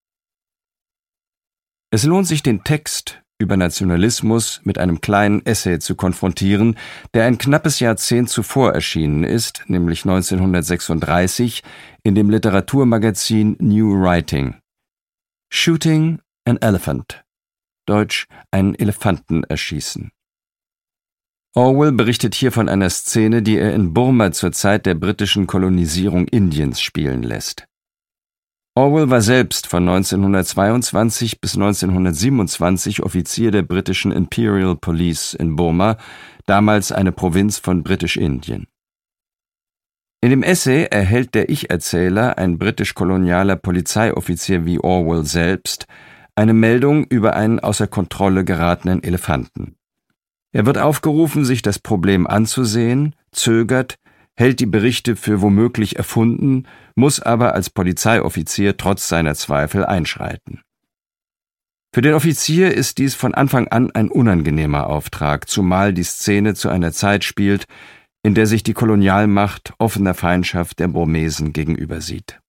Es lohnt sich, den Text über Nationalismus mit einem kleinen Essay zu konfrontieren, der ein knappes Jahrzehnt zuvor erschienen ist, nämlich neunzehnhundertsechsunddreißig, in dem Literaturmagazin New Writing. Shooting an Elephant, deutsch einen Elefanten erschießen. Orwell berichtet hier von einer Szene, die er in Burma zur Zeit der britischen Kolonisierung Indiens spielen lässt. Orwell war selbst von neunzehnhundertzweiundzwanzig bis neunzehnhundertsiebenundzwanzig Offizier der britischen Imperial Police in Burma, damals eine Provinz von Britisch-Indien. In dem Essay erhält der Ich-Erzähler, ein britisch-kolonialer Polizeioffizier wie Orwell selbst, eine Meldung über einen außer Kontrolle geratenen Elefanten. Er wird aufgerufen, sich das Problem anzusehen, zögert, hält die Berichte für womöglich erfunden, muss aber als Polizeioffizier trotz seiner Zweifel einschreiten. Für den Offizier ist dies von Anfang an ein unangenehmer Auftrag, zumal die Szene zu einer Zeit spielt, in der sich die Kolonialmacht offener Feindschaft der Burmesen gegenübersieht.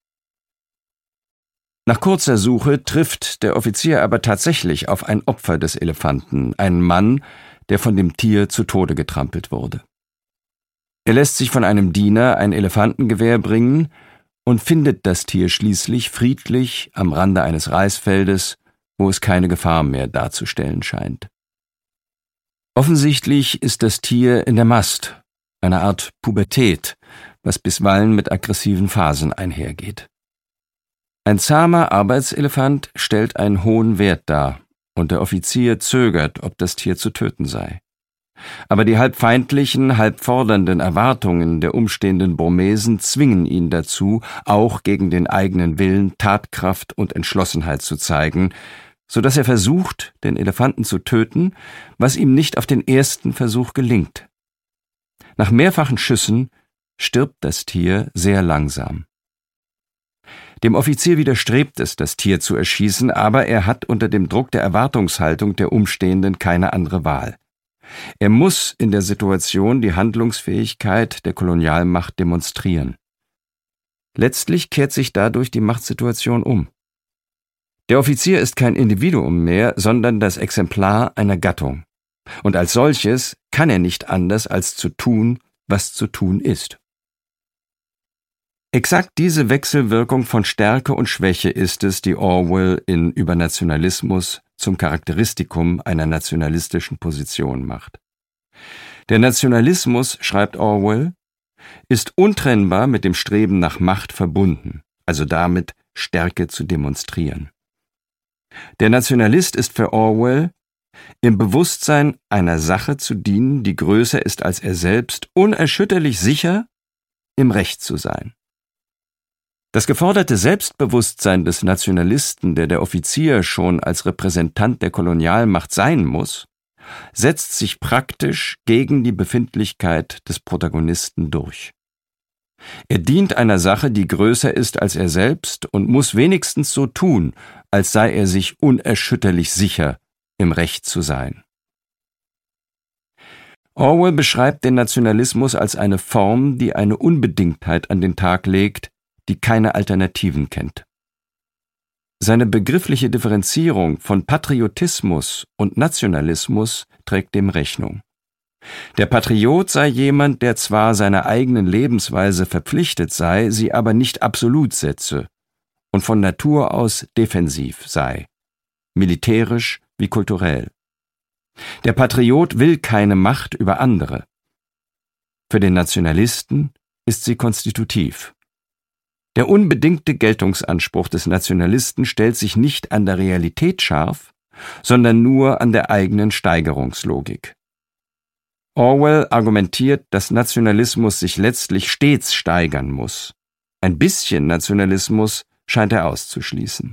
Nach kurzer Suche trifft der Offizier aber tatsächlich auf ein Opfer des Elefanten, einen Mann, der von dem Tier zu Tode getrampelt wurde. Er lässt sich von einem Diener ein Elefantengewehr bringen und findet das Tier schließlich friedlich am Rande eines Reisfeldes, wo es keine Gefahr mehr darzustellen scheint. Offensichtlich ist das Tier in der Mast, eine Art Pubertät, was bisweilen mit aggressiven Phasen einhergeht. Ein zahmer Arbeitselefant stellt einen hohen Wert dar, und der Offizier zögert, ob das Tier zu töten sei. Aber die halb feindlichen, halb fordernden Erwartungen der umstehenden Burmesen zwingen ihn dazu, auch gegen den eigenen Willen Tatkraft und Entschlossenheit zu zeigen, so dass er versucht, den Elefanten zu töten, was ihm nicht auf den ersten Versuch gelingt. Nach mehrfachen Schüssen stirbt das Tier sehr langsam. Dem Offizier widerstrebt es, das Tier zu erschießen, aber er hat unter dem Druck der Erwartungshaltung der Umstehenden keine andere Wahl. Er muss in der Situation die Handlungsfähigkeit der Kolonialmacht demonstrieren. Letztlich kehrt sich dadurch die Machtsituation um. Der Offizier ist kein Individuum mehr, sondern das Exemplar einer Gattung. Und als solches kann er nicht anders, als zu tun, was zu tun ist. Exakt diese Wechselwirkung von Stärke und Schwäche ist es, die Orwell in Übernationalismus zum Charakteristikum einer nationalistischen Position macht. Der Nationalismus, schreibt Orwell, ist untrennbar mit dem Streben nach Macht verbunden, also damit Stärke zu demonstrieren. Der Nationalist ist für Orwell im Bewusstsein einer Sache zu dienen, die größer ist als er selbst, unerschütterlich sicher, im Recht zu sein. Das geforderte Selbstbewusstsein des Nationalisten, der der Offizier schon als Repräsentant der Kolonialmacht sein muss, setzt sich praktisch gegen die Befindlichkeit des Protagonisten durch. Er dient einer Sache, die größer ist als er selbst und muss wenigstens so tun, als sei er sich unerschütterlich sicher, im Recht zu sein. Orwell beschreibt den Nationalismus als eine Form, die eine Unbedingtheit an den Tag legt, die keine Alternativen kennt. Seine begriffliche Differenzierung von Patriotismus und Nationalismus trägt dem Rechnung. Der Patriot sei jemand, der zwar seiner eigenen Lebensweise verpflichtet sei, sie aber nicht absolut setze und von Natur aus defensiv sei, militärisch wie kulturell. Der Patriot will keine Macht über andere. Für den Nationalisten ist sie konstitutiv. Der unbedingte Geltungsanspruch des Nationalisten stellt sich nicht an der Realität scharf, sondern nur an der eigenen Steigerungslogik. Orwell argumentiert, dass Nationalismus sich letztlich stets steigern muss. Ein bisschen Nationalismus scheint er auszuschließen.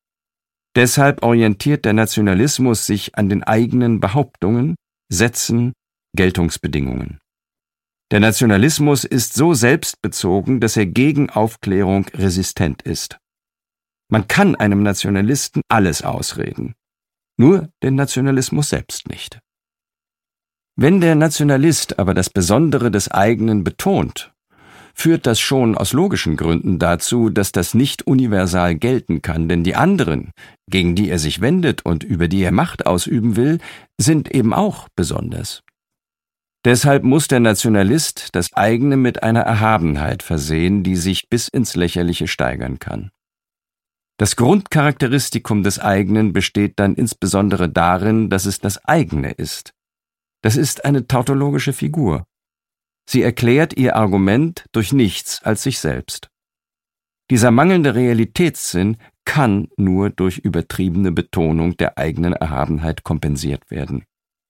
Deshalb orientiert der Nationalismus sich an den eigenen Behauptungen, Sätzen, Geltungsbedingungen. Der Nationalismus ist so selbstbezogen, dass er gegen Aufklärung resistent ist. Man kann einem Nationalisten alles ausreden, nur den Nationalismus selbst nicht. Wenn der Nationalist aber das Besondere des eigenen betont, führt das schon aus logischen Gründen dazu, dass das nicht universal gelten kann, denn die anderen, gegen die er sich wendet und über die er Macht ausüben will, sind eben auch besonders. Deshalb muss der Nationalist das eigene mit einer Erhabenheit versehen, die sich bis ins Lächerliche steigern kann. Das Grundcharakteristikum des eigenen besteht dann insbesondere darin, dass es das eigene ist. Das ist eine tautologische Figur. Sie erklärt ihr Argument durch nichts als sich selbst. Dieser mangelnde Realitätssinn kann nur durch übertriebene Betonung der eigenen Erhabenheit kompensiert werden.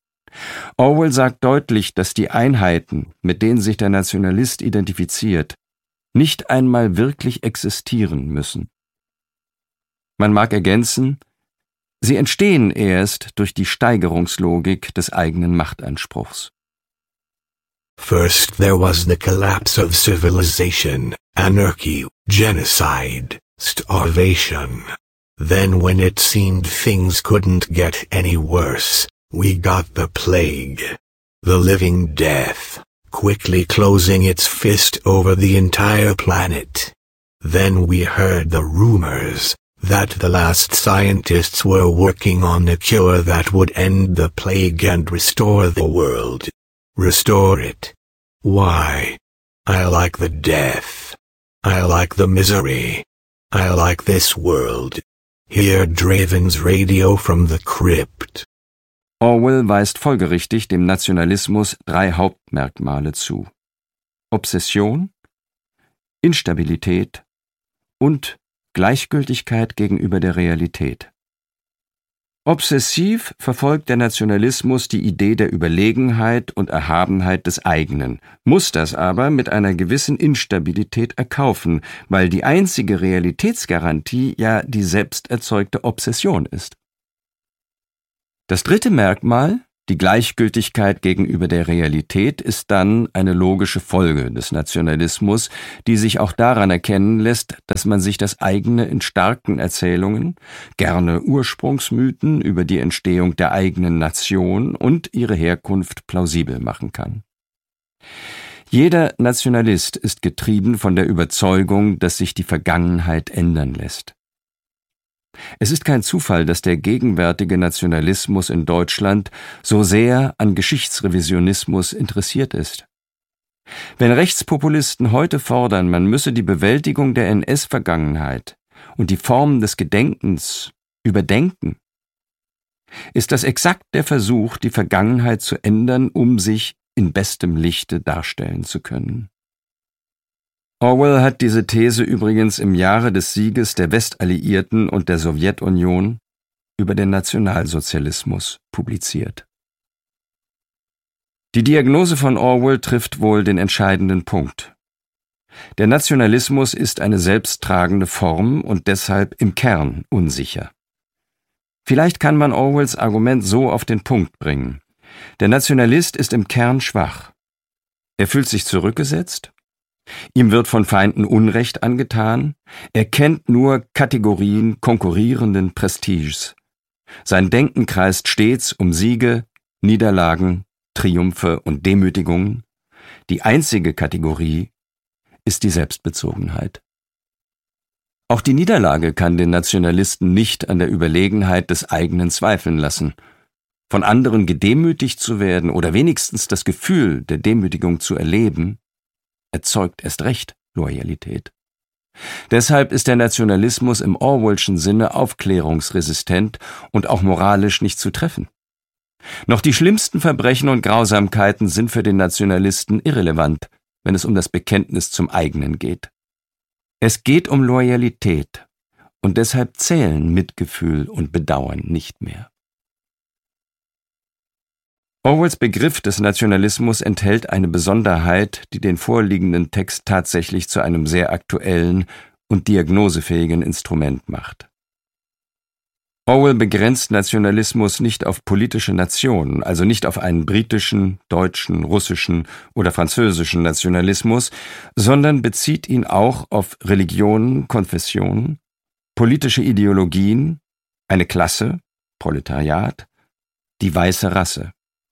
Orwell sagt deutlich, dass die Einheiten, mit denen sich der Nationalist identifiziert, nicht einmal wirklich existieren müssen. Man mag ergänzen, sie entstehen erst durch die Steigerungslogik des eigenen Machtanspruchs. First there was the collapse of civilization, anarchy, genocide, starvation. Then when it seemed things couldn't get any worse, we got the plague, the living death, quickly closing its fist over the entire planet. Then we heard the rumors that the last scientists were working on a cure that would end the plague and restore the world. Restore it. Why? I like the death. I like the misery. I like this world. Hear Draven's Radio from the Crypt. Orwell weist folgerichtig dem Nationalismus drei Hauptmerkmale zu: Obsession, Instabilität und Gleichgültigkeit gegenüber der Realität. Obsessiv verfolgt der Nationalismus die Idee der Überlegenheit und Erhabenheit des eigenen, muss das aber mit einer gewissen Instabilität erkaufen, weil die einzige Realitätsgarantie ja die selbst erzeugte Obsession ist. Das dritte Merkmal, die Gleichgültigkeit gegenüber der Realität, ist dann eine logische Folge des Nationalismus, die sich auch daran erkennen lässt, dass man sich das eigene in starken Erzählungen, gerne Ursprungsmythen über die Entstehung der eigenen Nation und ihre Herkunft plausibel machen kann. Jeder Nationalist ist getrieben von der Überzeugung, dass sich die Vergangenheit ändern lässt. Es ist kein Zufall, dass der gegenwärtige Nationalismus in Deutschland so sehr an Geschichtsrevisionismus interessiert ist. Wenn Rechtspopulisten heute fordern, man müsse die Bewältigung der N S-Vergangenheit und die Formen des Gedenkens überdenken, ist das exakt der Versuch, die Vergangenheit zu ändern, um sich in bestem Lichte darstellen zu können. Orwell hat diese These übrigens im Jahre des Sieges der Westalliierten und der Sowjetunion über den Nationalsozialismus publiziert. Die Diagnose von Orwell trifft wohl den entscheidenden Punkt. Der Nationalismus ist eine selbsttragende Form und deshalb im Kern unsicher. Vielleicht kann man Orwells Argument so auf den Punkt bringen. Der Nationalist ist im Kern schwach. Er fühlt sich zurückgesetzt. Ihm wird von Feinden Unrecht angetan, er kennt nur Kategorien konkurrierenden Prestiges. Sein Denken kreist stets um Siege, Niederlagen, Triumphe und Demütigungen. Die einzige Kategorie ist die Selbstbezogenheit. Auch die Niederlage kann den Nationalisten nicht an der Überlegenheit des eigenen zweifeln lassen. Von anderen gedemütigt zu werden oder wenigstens das Gefühl der Demütigung zu erleben, erzeugt erst recht Loyalität. Deshalb ist der Nationalismus im Orwellschen Sinne aufklärungsresistent und auch moralisch nicht zu treffen. Noch die schlimmsten Verbrechen und Grausamkeiten sind für den Nationalisten irrelevant, wenn es um das Bekenntnis zum eigenen geht. Es geht um Loyalität und deshalb zählen Mitgefühl und Bedauern nicht mehr. Orwells Begriff des Nationalismus enthält eine Besonderheit, die den vorliegenden Text tatsächlich zu einem sehr aktuellen und diagnosefähigen Instrument macht. Orwell begrenzt Nationalismus nicht auf politische Nationen, also nicht auf einen britischen, deutschen, russischen oder französischen Nationalismus, sondern bezieht ihn auch auf Religionen, Konfessionen, politische Ideologien, eine Klasse, Proletariat, die weiße Rasse.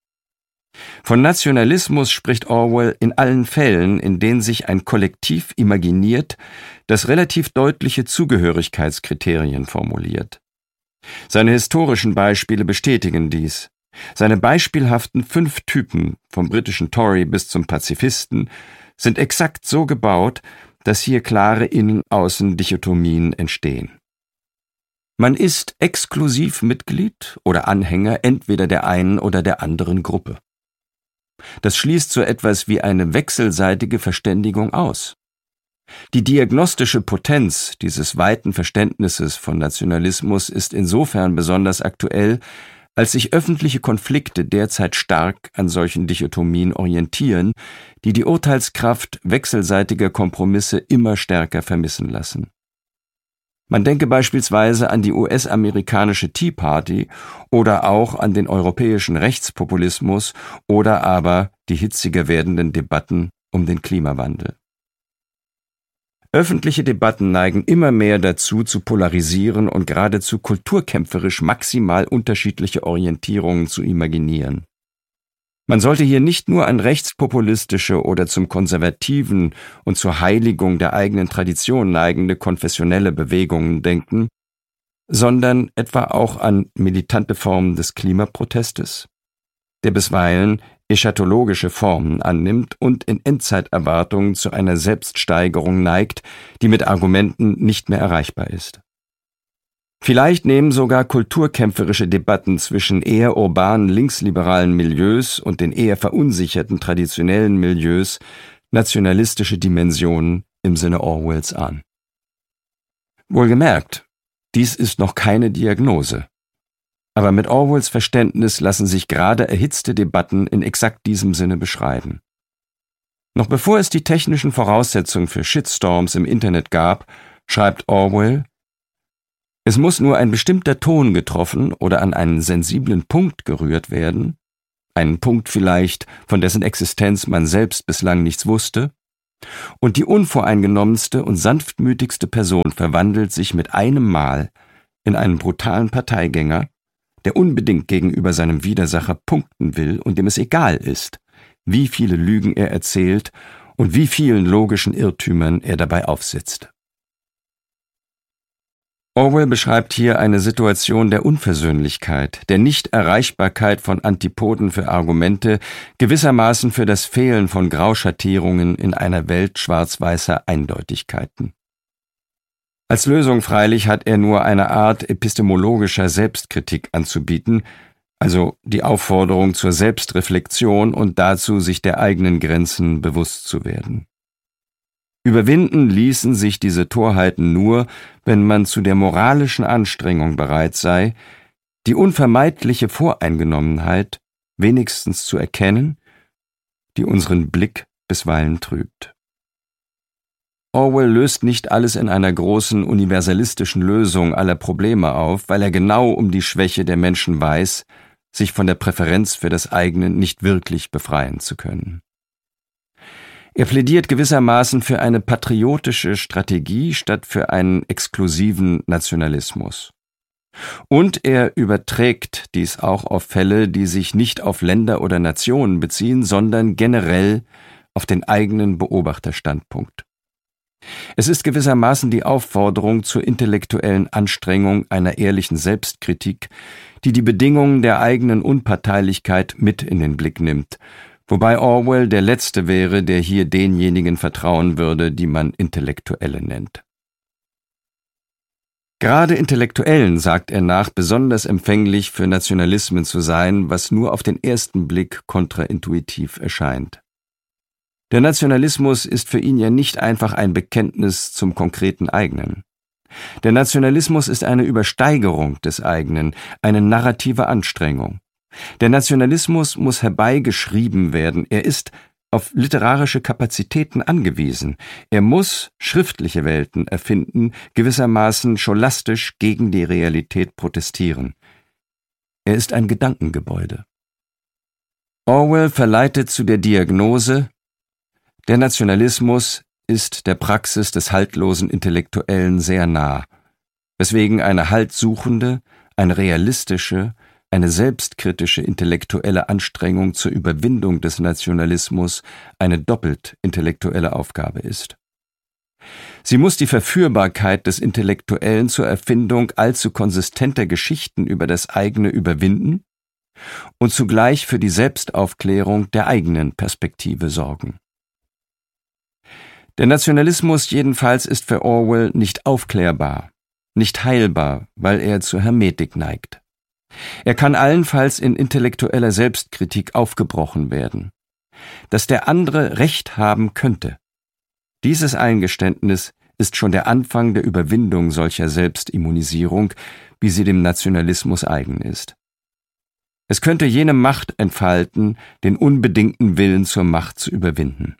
Von Nationalismus spricht Orwell in allen Fällen, in denen sich ein Kollektiv imaginiert, das relativ deutliche Zugehörigkeitskriterien formuliert. Seine historischen Beispiele bestätigen dies. Seine beispielhaften fünf Typen, vom britischen Tory bis zum Pazifisten, sind exakt so gebaut, dass hier klare Innen-Außen-Dichotomien entstehen. Man ist exklusiv Mitglied oder Anhänger entweder der einen oder der anderen Gruppe. Das schließt so etwas wie eine wechselseitige Verständigung aus. Die diagnostische Potenz dieses weiten Verständnisses von Nationalismus ist insofern besonders aktuell, als sich öffentliche Konflikte derzeit stark an solchen Dichotomien orientieren, die die Urteilskraft wechselseitiger Kompromisse immer stärker vermissen lassen. Man denke beispielsweise an die U S-amerikanische Tea Party oder auch an den europäischen Rechtspopulismus oder aber die hitziger werdenden Debatten um den Klimawandel. Öffentliche Debatten neigen immer mehr dazu, zu polarisieren und geradezu kulturkämpferisch maximal unterschiedliche Orientierungen zu imaginieren. Man sollte hier nicht nur an rechtspopulistische oder zum konservativen und zur Heiligung der eigenen Tradition neigende konfessionelle Bewegungen denken, sondern etwa auch an militante Formen des Klimaprotestes, der bisweilen eschatologische Formen annimmt und in Endzeiterwartungen zu einer Selbststeigerung neigt, die mit Argumenten nicht mehr erreichbar ist. Vielleicht nehmen sogar kulturkämpferische Debatten zwischen eher urbanen linksliberalen Milieus und den eher verunsicherten traditionellen Milieus nationalistische Dimensionen im Sinne Orwells an. Wohlgemerkt, dies ist noch keine Diagnose. Aber mit Orwells Verständnis lassen sich gerade erhitzte Debatten in exakt diesem Sinne beschreiben. Noch bevor es die technischen Voraussetzungen für Shitstorms im Internet gab, schreibt Orwell: Es muss nur ein bestimmter Ton getroffen oder an einen sensiblen Punkt gerührt werden, einen Punkt vielleicht, von dessen Existenz man selbst bislang nichts wusste, und die unvoreingenommenste und sanftmütigste Person verwandelt sich mit einem Mal in einen brutalen Parteigänger, der unbedingt gegenüber seinem Widersacher punkten will und dem es egal ist, wie viele Lügen er erzählt und wie vielen logischen Irrtümern er dabei aufsitzt. Orwell beschreibt hier eine Situation der Unversöhnlichkeit, der Nichterreichbarkeit von Antipoden für Argumente, gewissermaßen für das Fehlen von Grauschattierungen in einer Welt schwarz-weißer Eindeutigkeiten. Als Lösung freilich hat er nur eine Art epistemologischer Selbstkritik anzubieten, also die Aufforderung zur Selbstreflexion und dazu, sich der eigenen Grenzen bewusst zu werden. Überwinden ließen sich diese Torheiten nur, wenn man zu der moralischen Anstrengung bereit sei, die unvermeidliche Voreingenommenheit wenigstens zu erkennen, die unseren Blick bisweilen trübt. Orwell löst nicht alles in einer großen universalistischen Lösung aller Probleme auf, weil er genau um die Schwäche der Menschen weiß, sich von der Präferenz für das eigene nicht wirklich befreien zu können. Er plädiert gewissermaßen für eine patriotische Strategie statt für einen exklusiven Nationalismus. Und er überträgt dies auch auf Fälle, die sich nicht auf Länder oder Nationen beziehen, sondern generell auf den eigenen Beobachterstandpunkt. Es ist gewissermaßen die Aufforderung zur intellektuellen Anstrengung einer ehrlichen Selbstkritik, die die Bedingungen der eigenen Unparteilichkeit mit in den Blick nimmt, wobei Orwell der Letzte wäre, der hier denjenigen vertrauen würde, die man Intellektuelle nennt. Gerade Intellektuellen, sagt er nach, besonders empfänglich für Nationalismen zu sein, was nur auf den ersten Blick kontraintuitiv erscheint. Der Nationalismus ist für ihn ja nicht einfach ein Bekenntnis zum konkreten Eigenen. Der Nationalismus ist eine Übersteigerung des Eigenen, eine narrative Anstrengung. Der Nationalismus muss herbeigeschrieben werden, er ist auf literarische Kapazitäten angewiesen, er muss schriftliche Welten erfinden, gewissermaßen scholastisch gegen die Realität protestieren. Er ist ein Gedankengebäude. Orwell verleitet zu der Diagnose: Der Nationalismus ist der Praxis des haltlosen Intellektuellen sehr nah, weswegen eine haltsuchende, eine realistische, eine selbstkritische intellektuelle Anstrengung zur Überwindung des Nationalismus eine doppelt intellektuelle Aufgabe ist. Sie muss die Verführbarkeit des Intellektuellen zur Erfindung allzu konsistenter Geschichten über das eigene überwinden und zugleich für die Selbstaufklärung der eigenen Perspektive sorgen. Der Nationalismus jedenfalls ist für Orwell nicht aufklärbar, nicht heilbar, weil er zur Hermetik neigt. Er kann allenfalls in intellektueller Selbstkritik aufgebrochen werden. Dass der andere Recht haben könnte. Dieses Eingeständnis ist schon der Anfang der Überwindung solcher Selbstimmunisierung, wie sie dem Nationalismus eigen ist. Es könnte jene Macht entfalten, den unbedingten Willen zur Macht zu überwinden.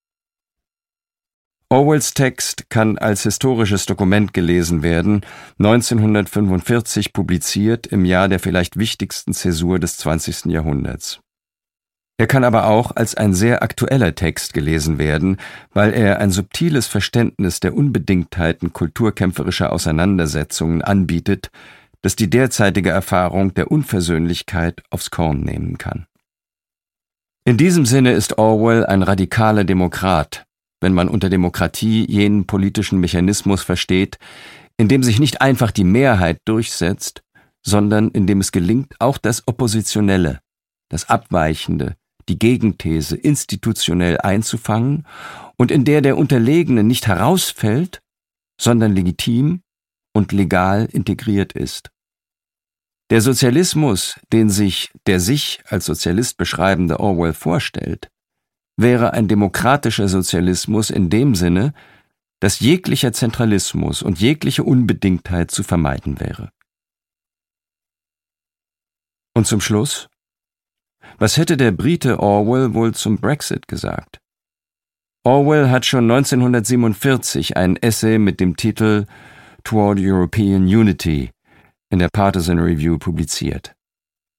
Orwells Text kann als historisches Dokument gelesen werden, neunzehnhundertfünfundvierzig publiziert im Jahr der vielleicht wichtigsten Zäsur des zwanzigsten Jahrhunderts. Er kann aber auch als ein sehr aktueller Text gelesen werden, weil er ein subtiles Verständnis der Unbedingtheiten kulturkämpferischer Auseinandersetzungen anbietet, das die derzeitige Erfahrung der Unversöhnlichkeit aufs Korn nehmen kann. In diesem Sinne ist Orwell ein radikaler Demokrat, wenn man unter Demokratie jenen politischen Mechanismus versteht, in dem sich nicht einfach die Mehrheit durchsetzt, sondern in dem es gelingt, auch das Oppositionelle, das Abweichende, die Gegenthese institutionell einzufangen und in der der Unterlegene nicht herausfällt, sondern legitim und legal integriert ist. Der Sozialismus, den sich der sich als Sozialist beschreibende Orwell vorstellt, wäre ein demokratischer Sozialismus in dem Sinne, dass jeglicher Zentralismus und jegliche Unbedingtheit zu vermeiden wäre. Und zum Schluss? Was hätte der Brite Orwell wohl zum Brexit gesagt? Orwell hat schon neunzehnhundertsiebenundvierzig ein Essay mit dem Titel Toward European Unity in der Partisan Review publiziert.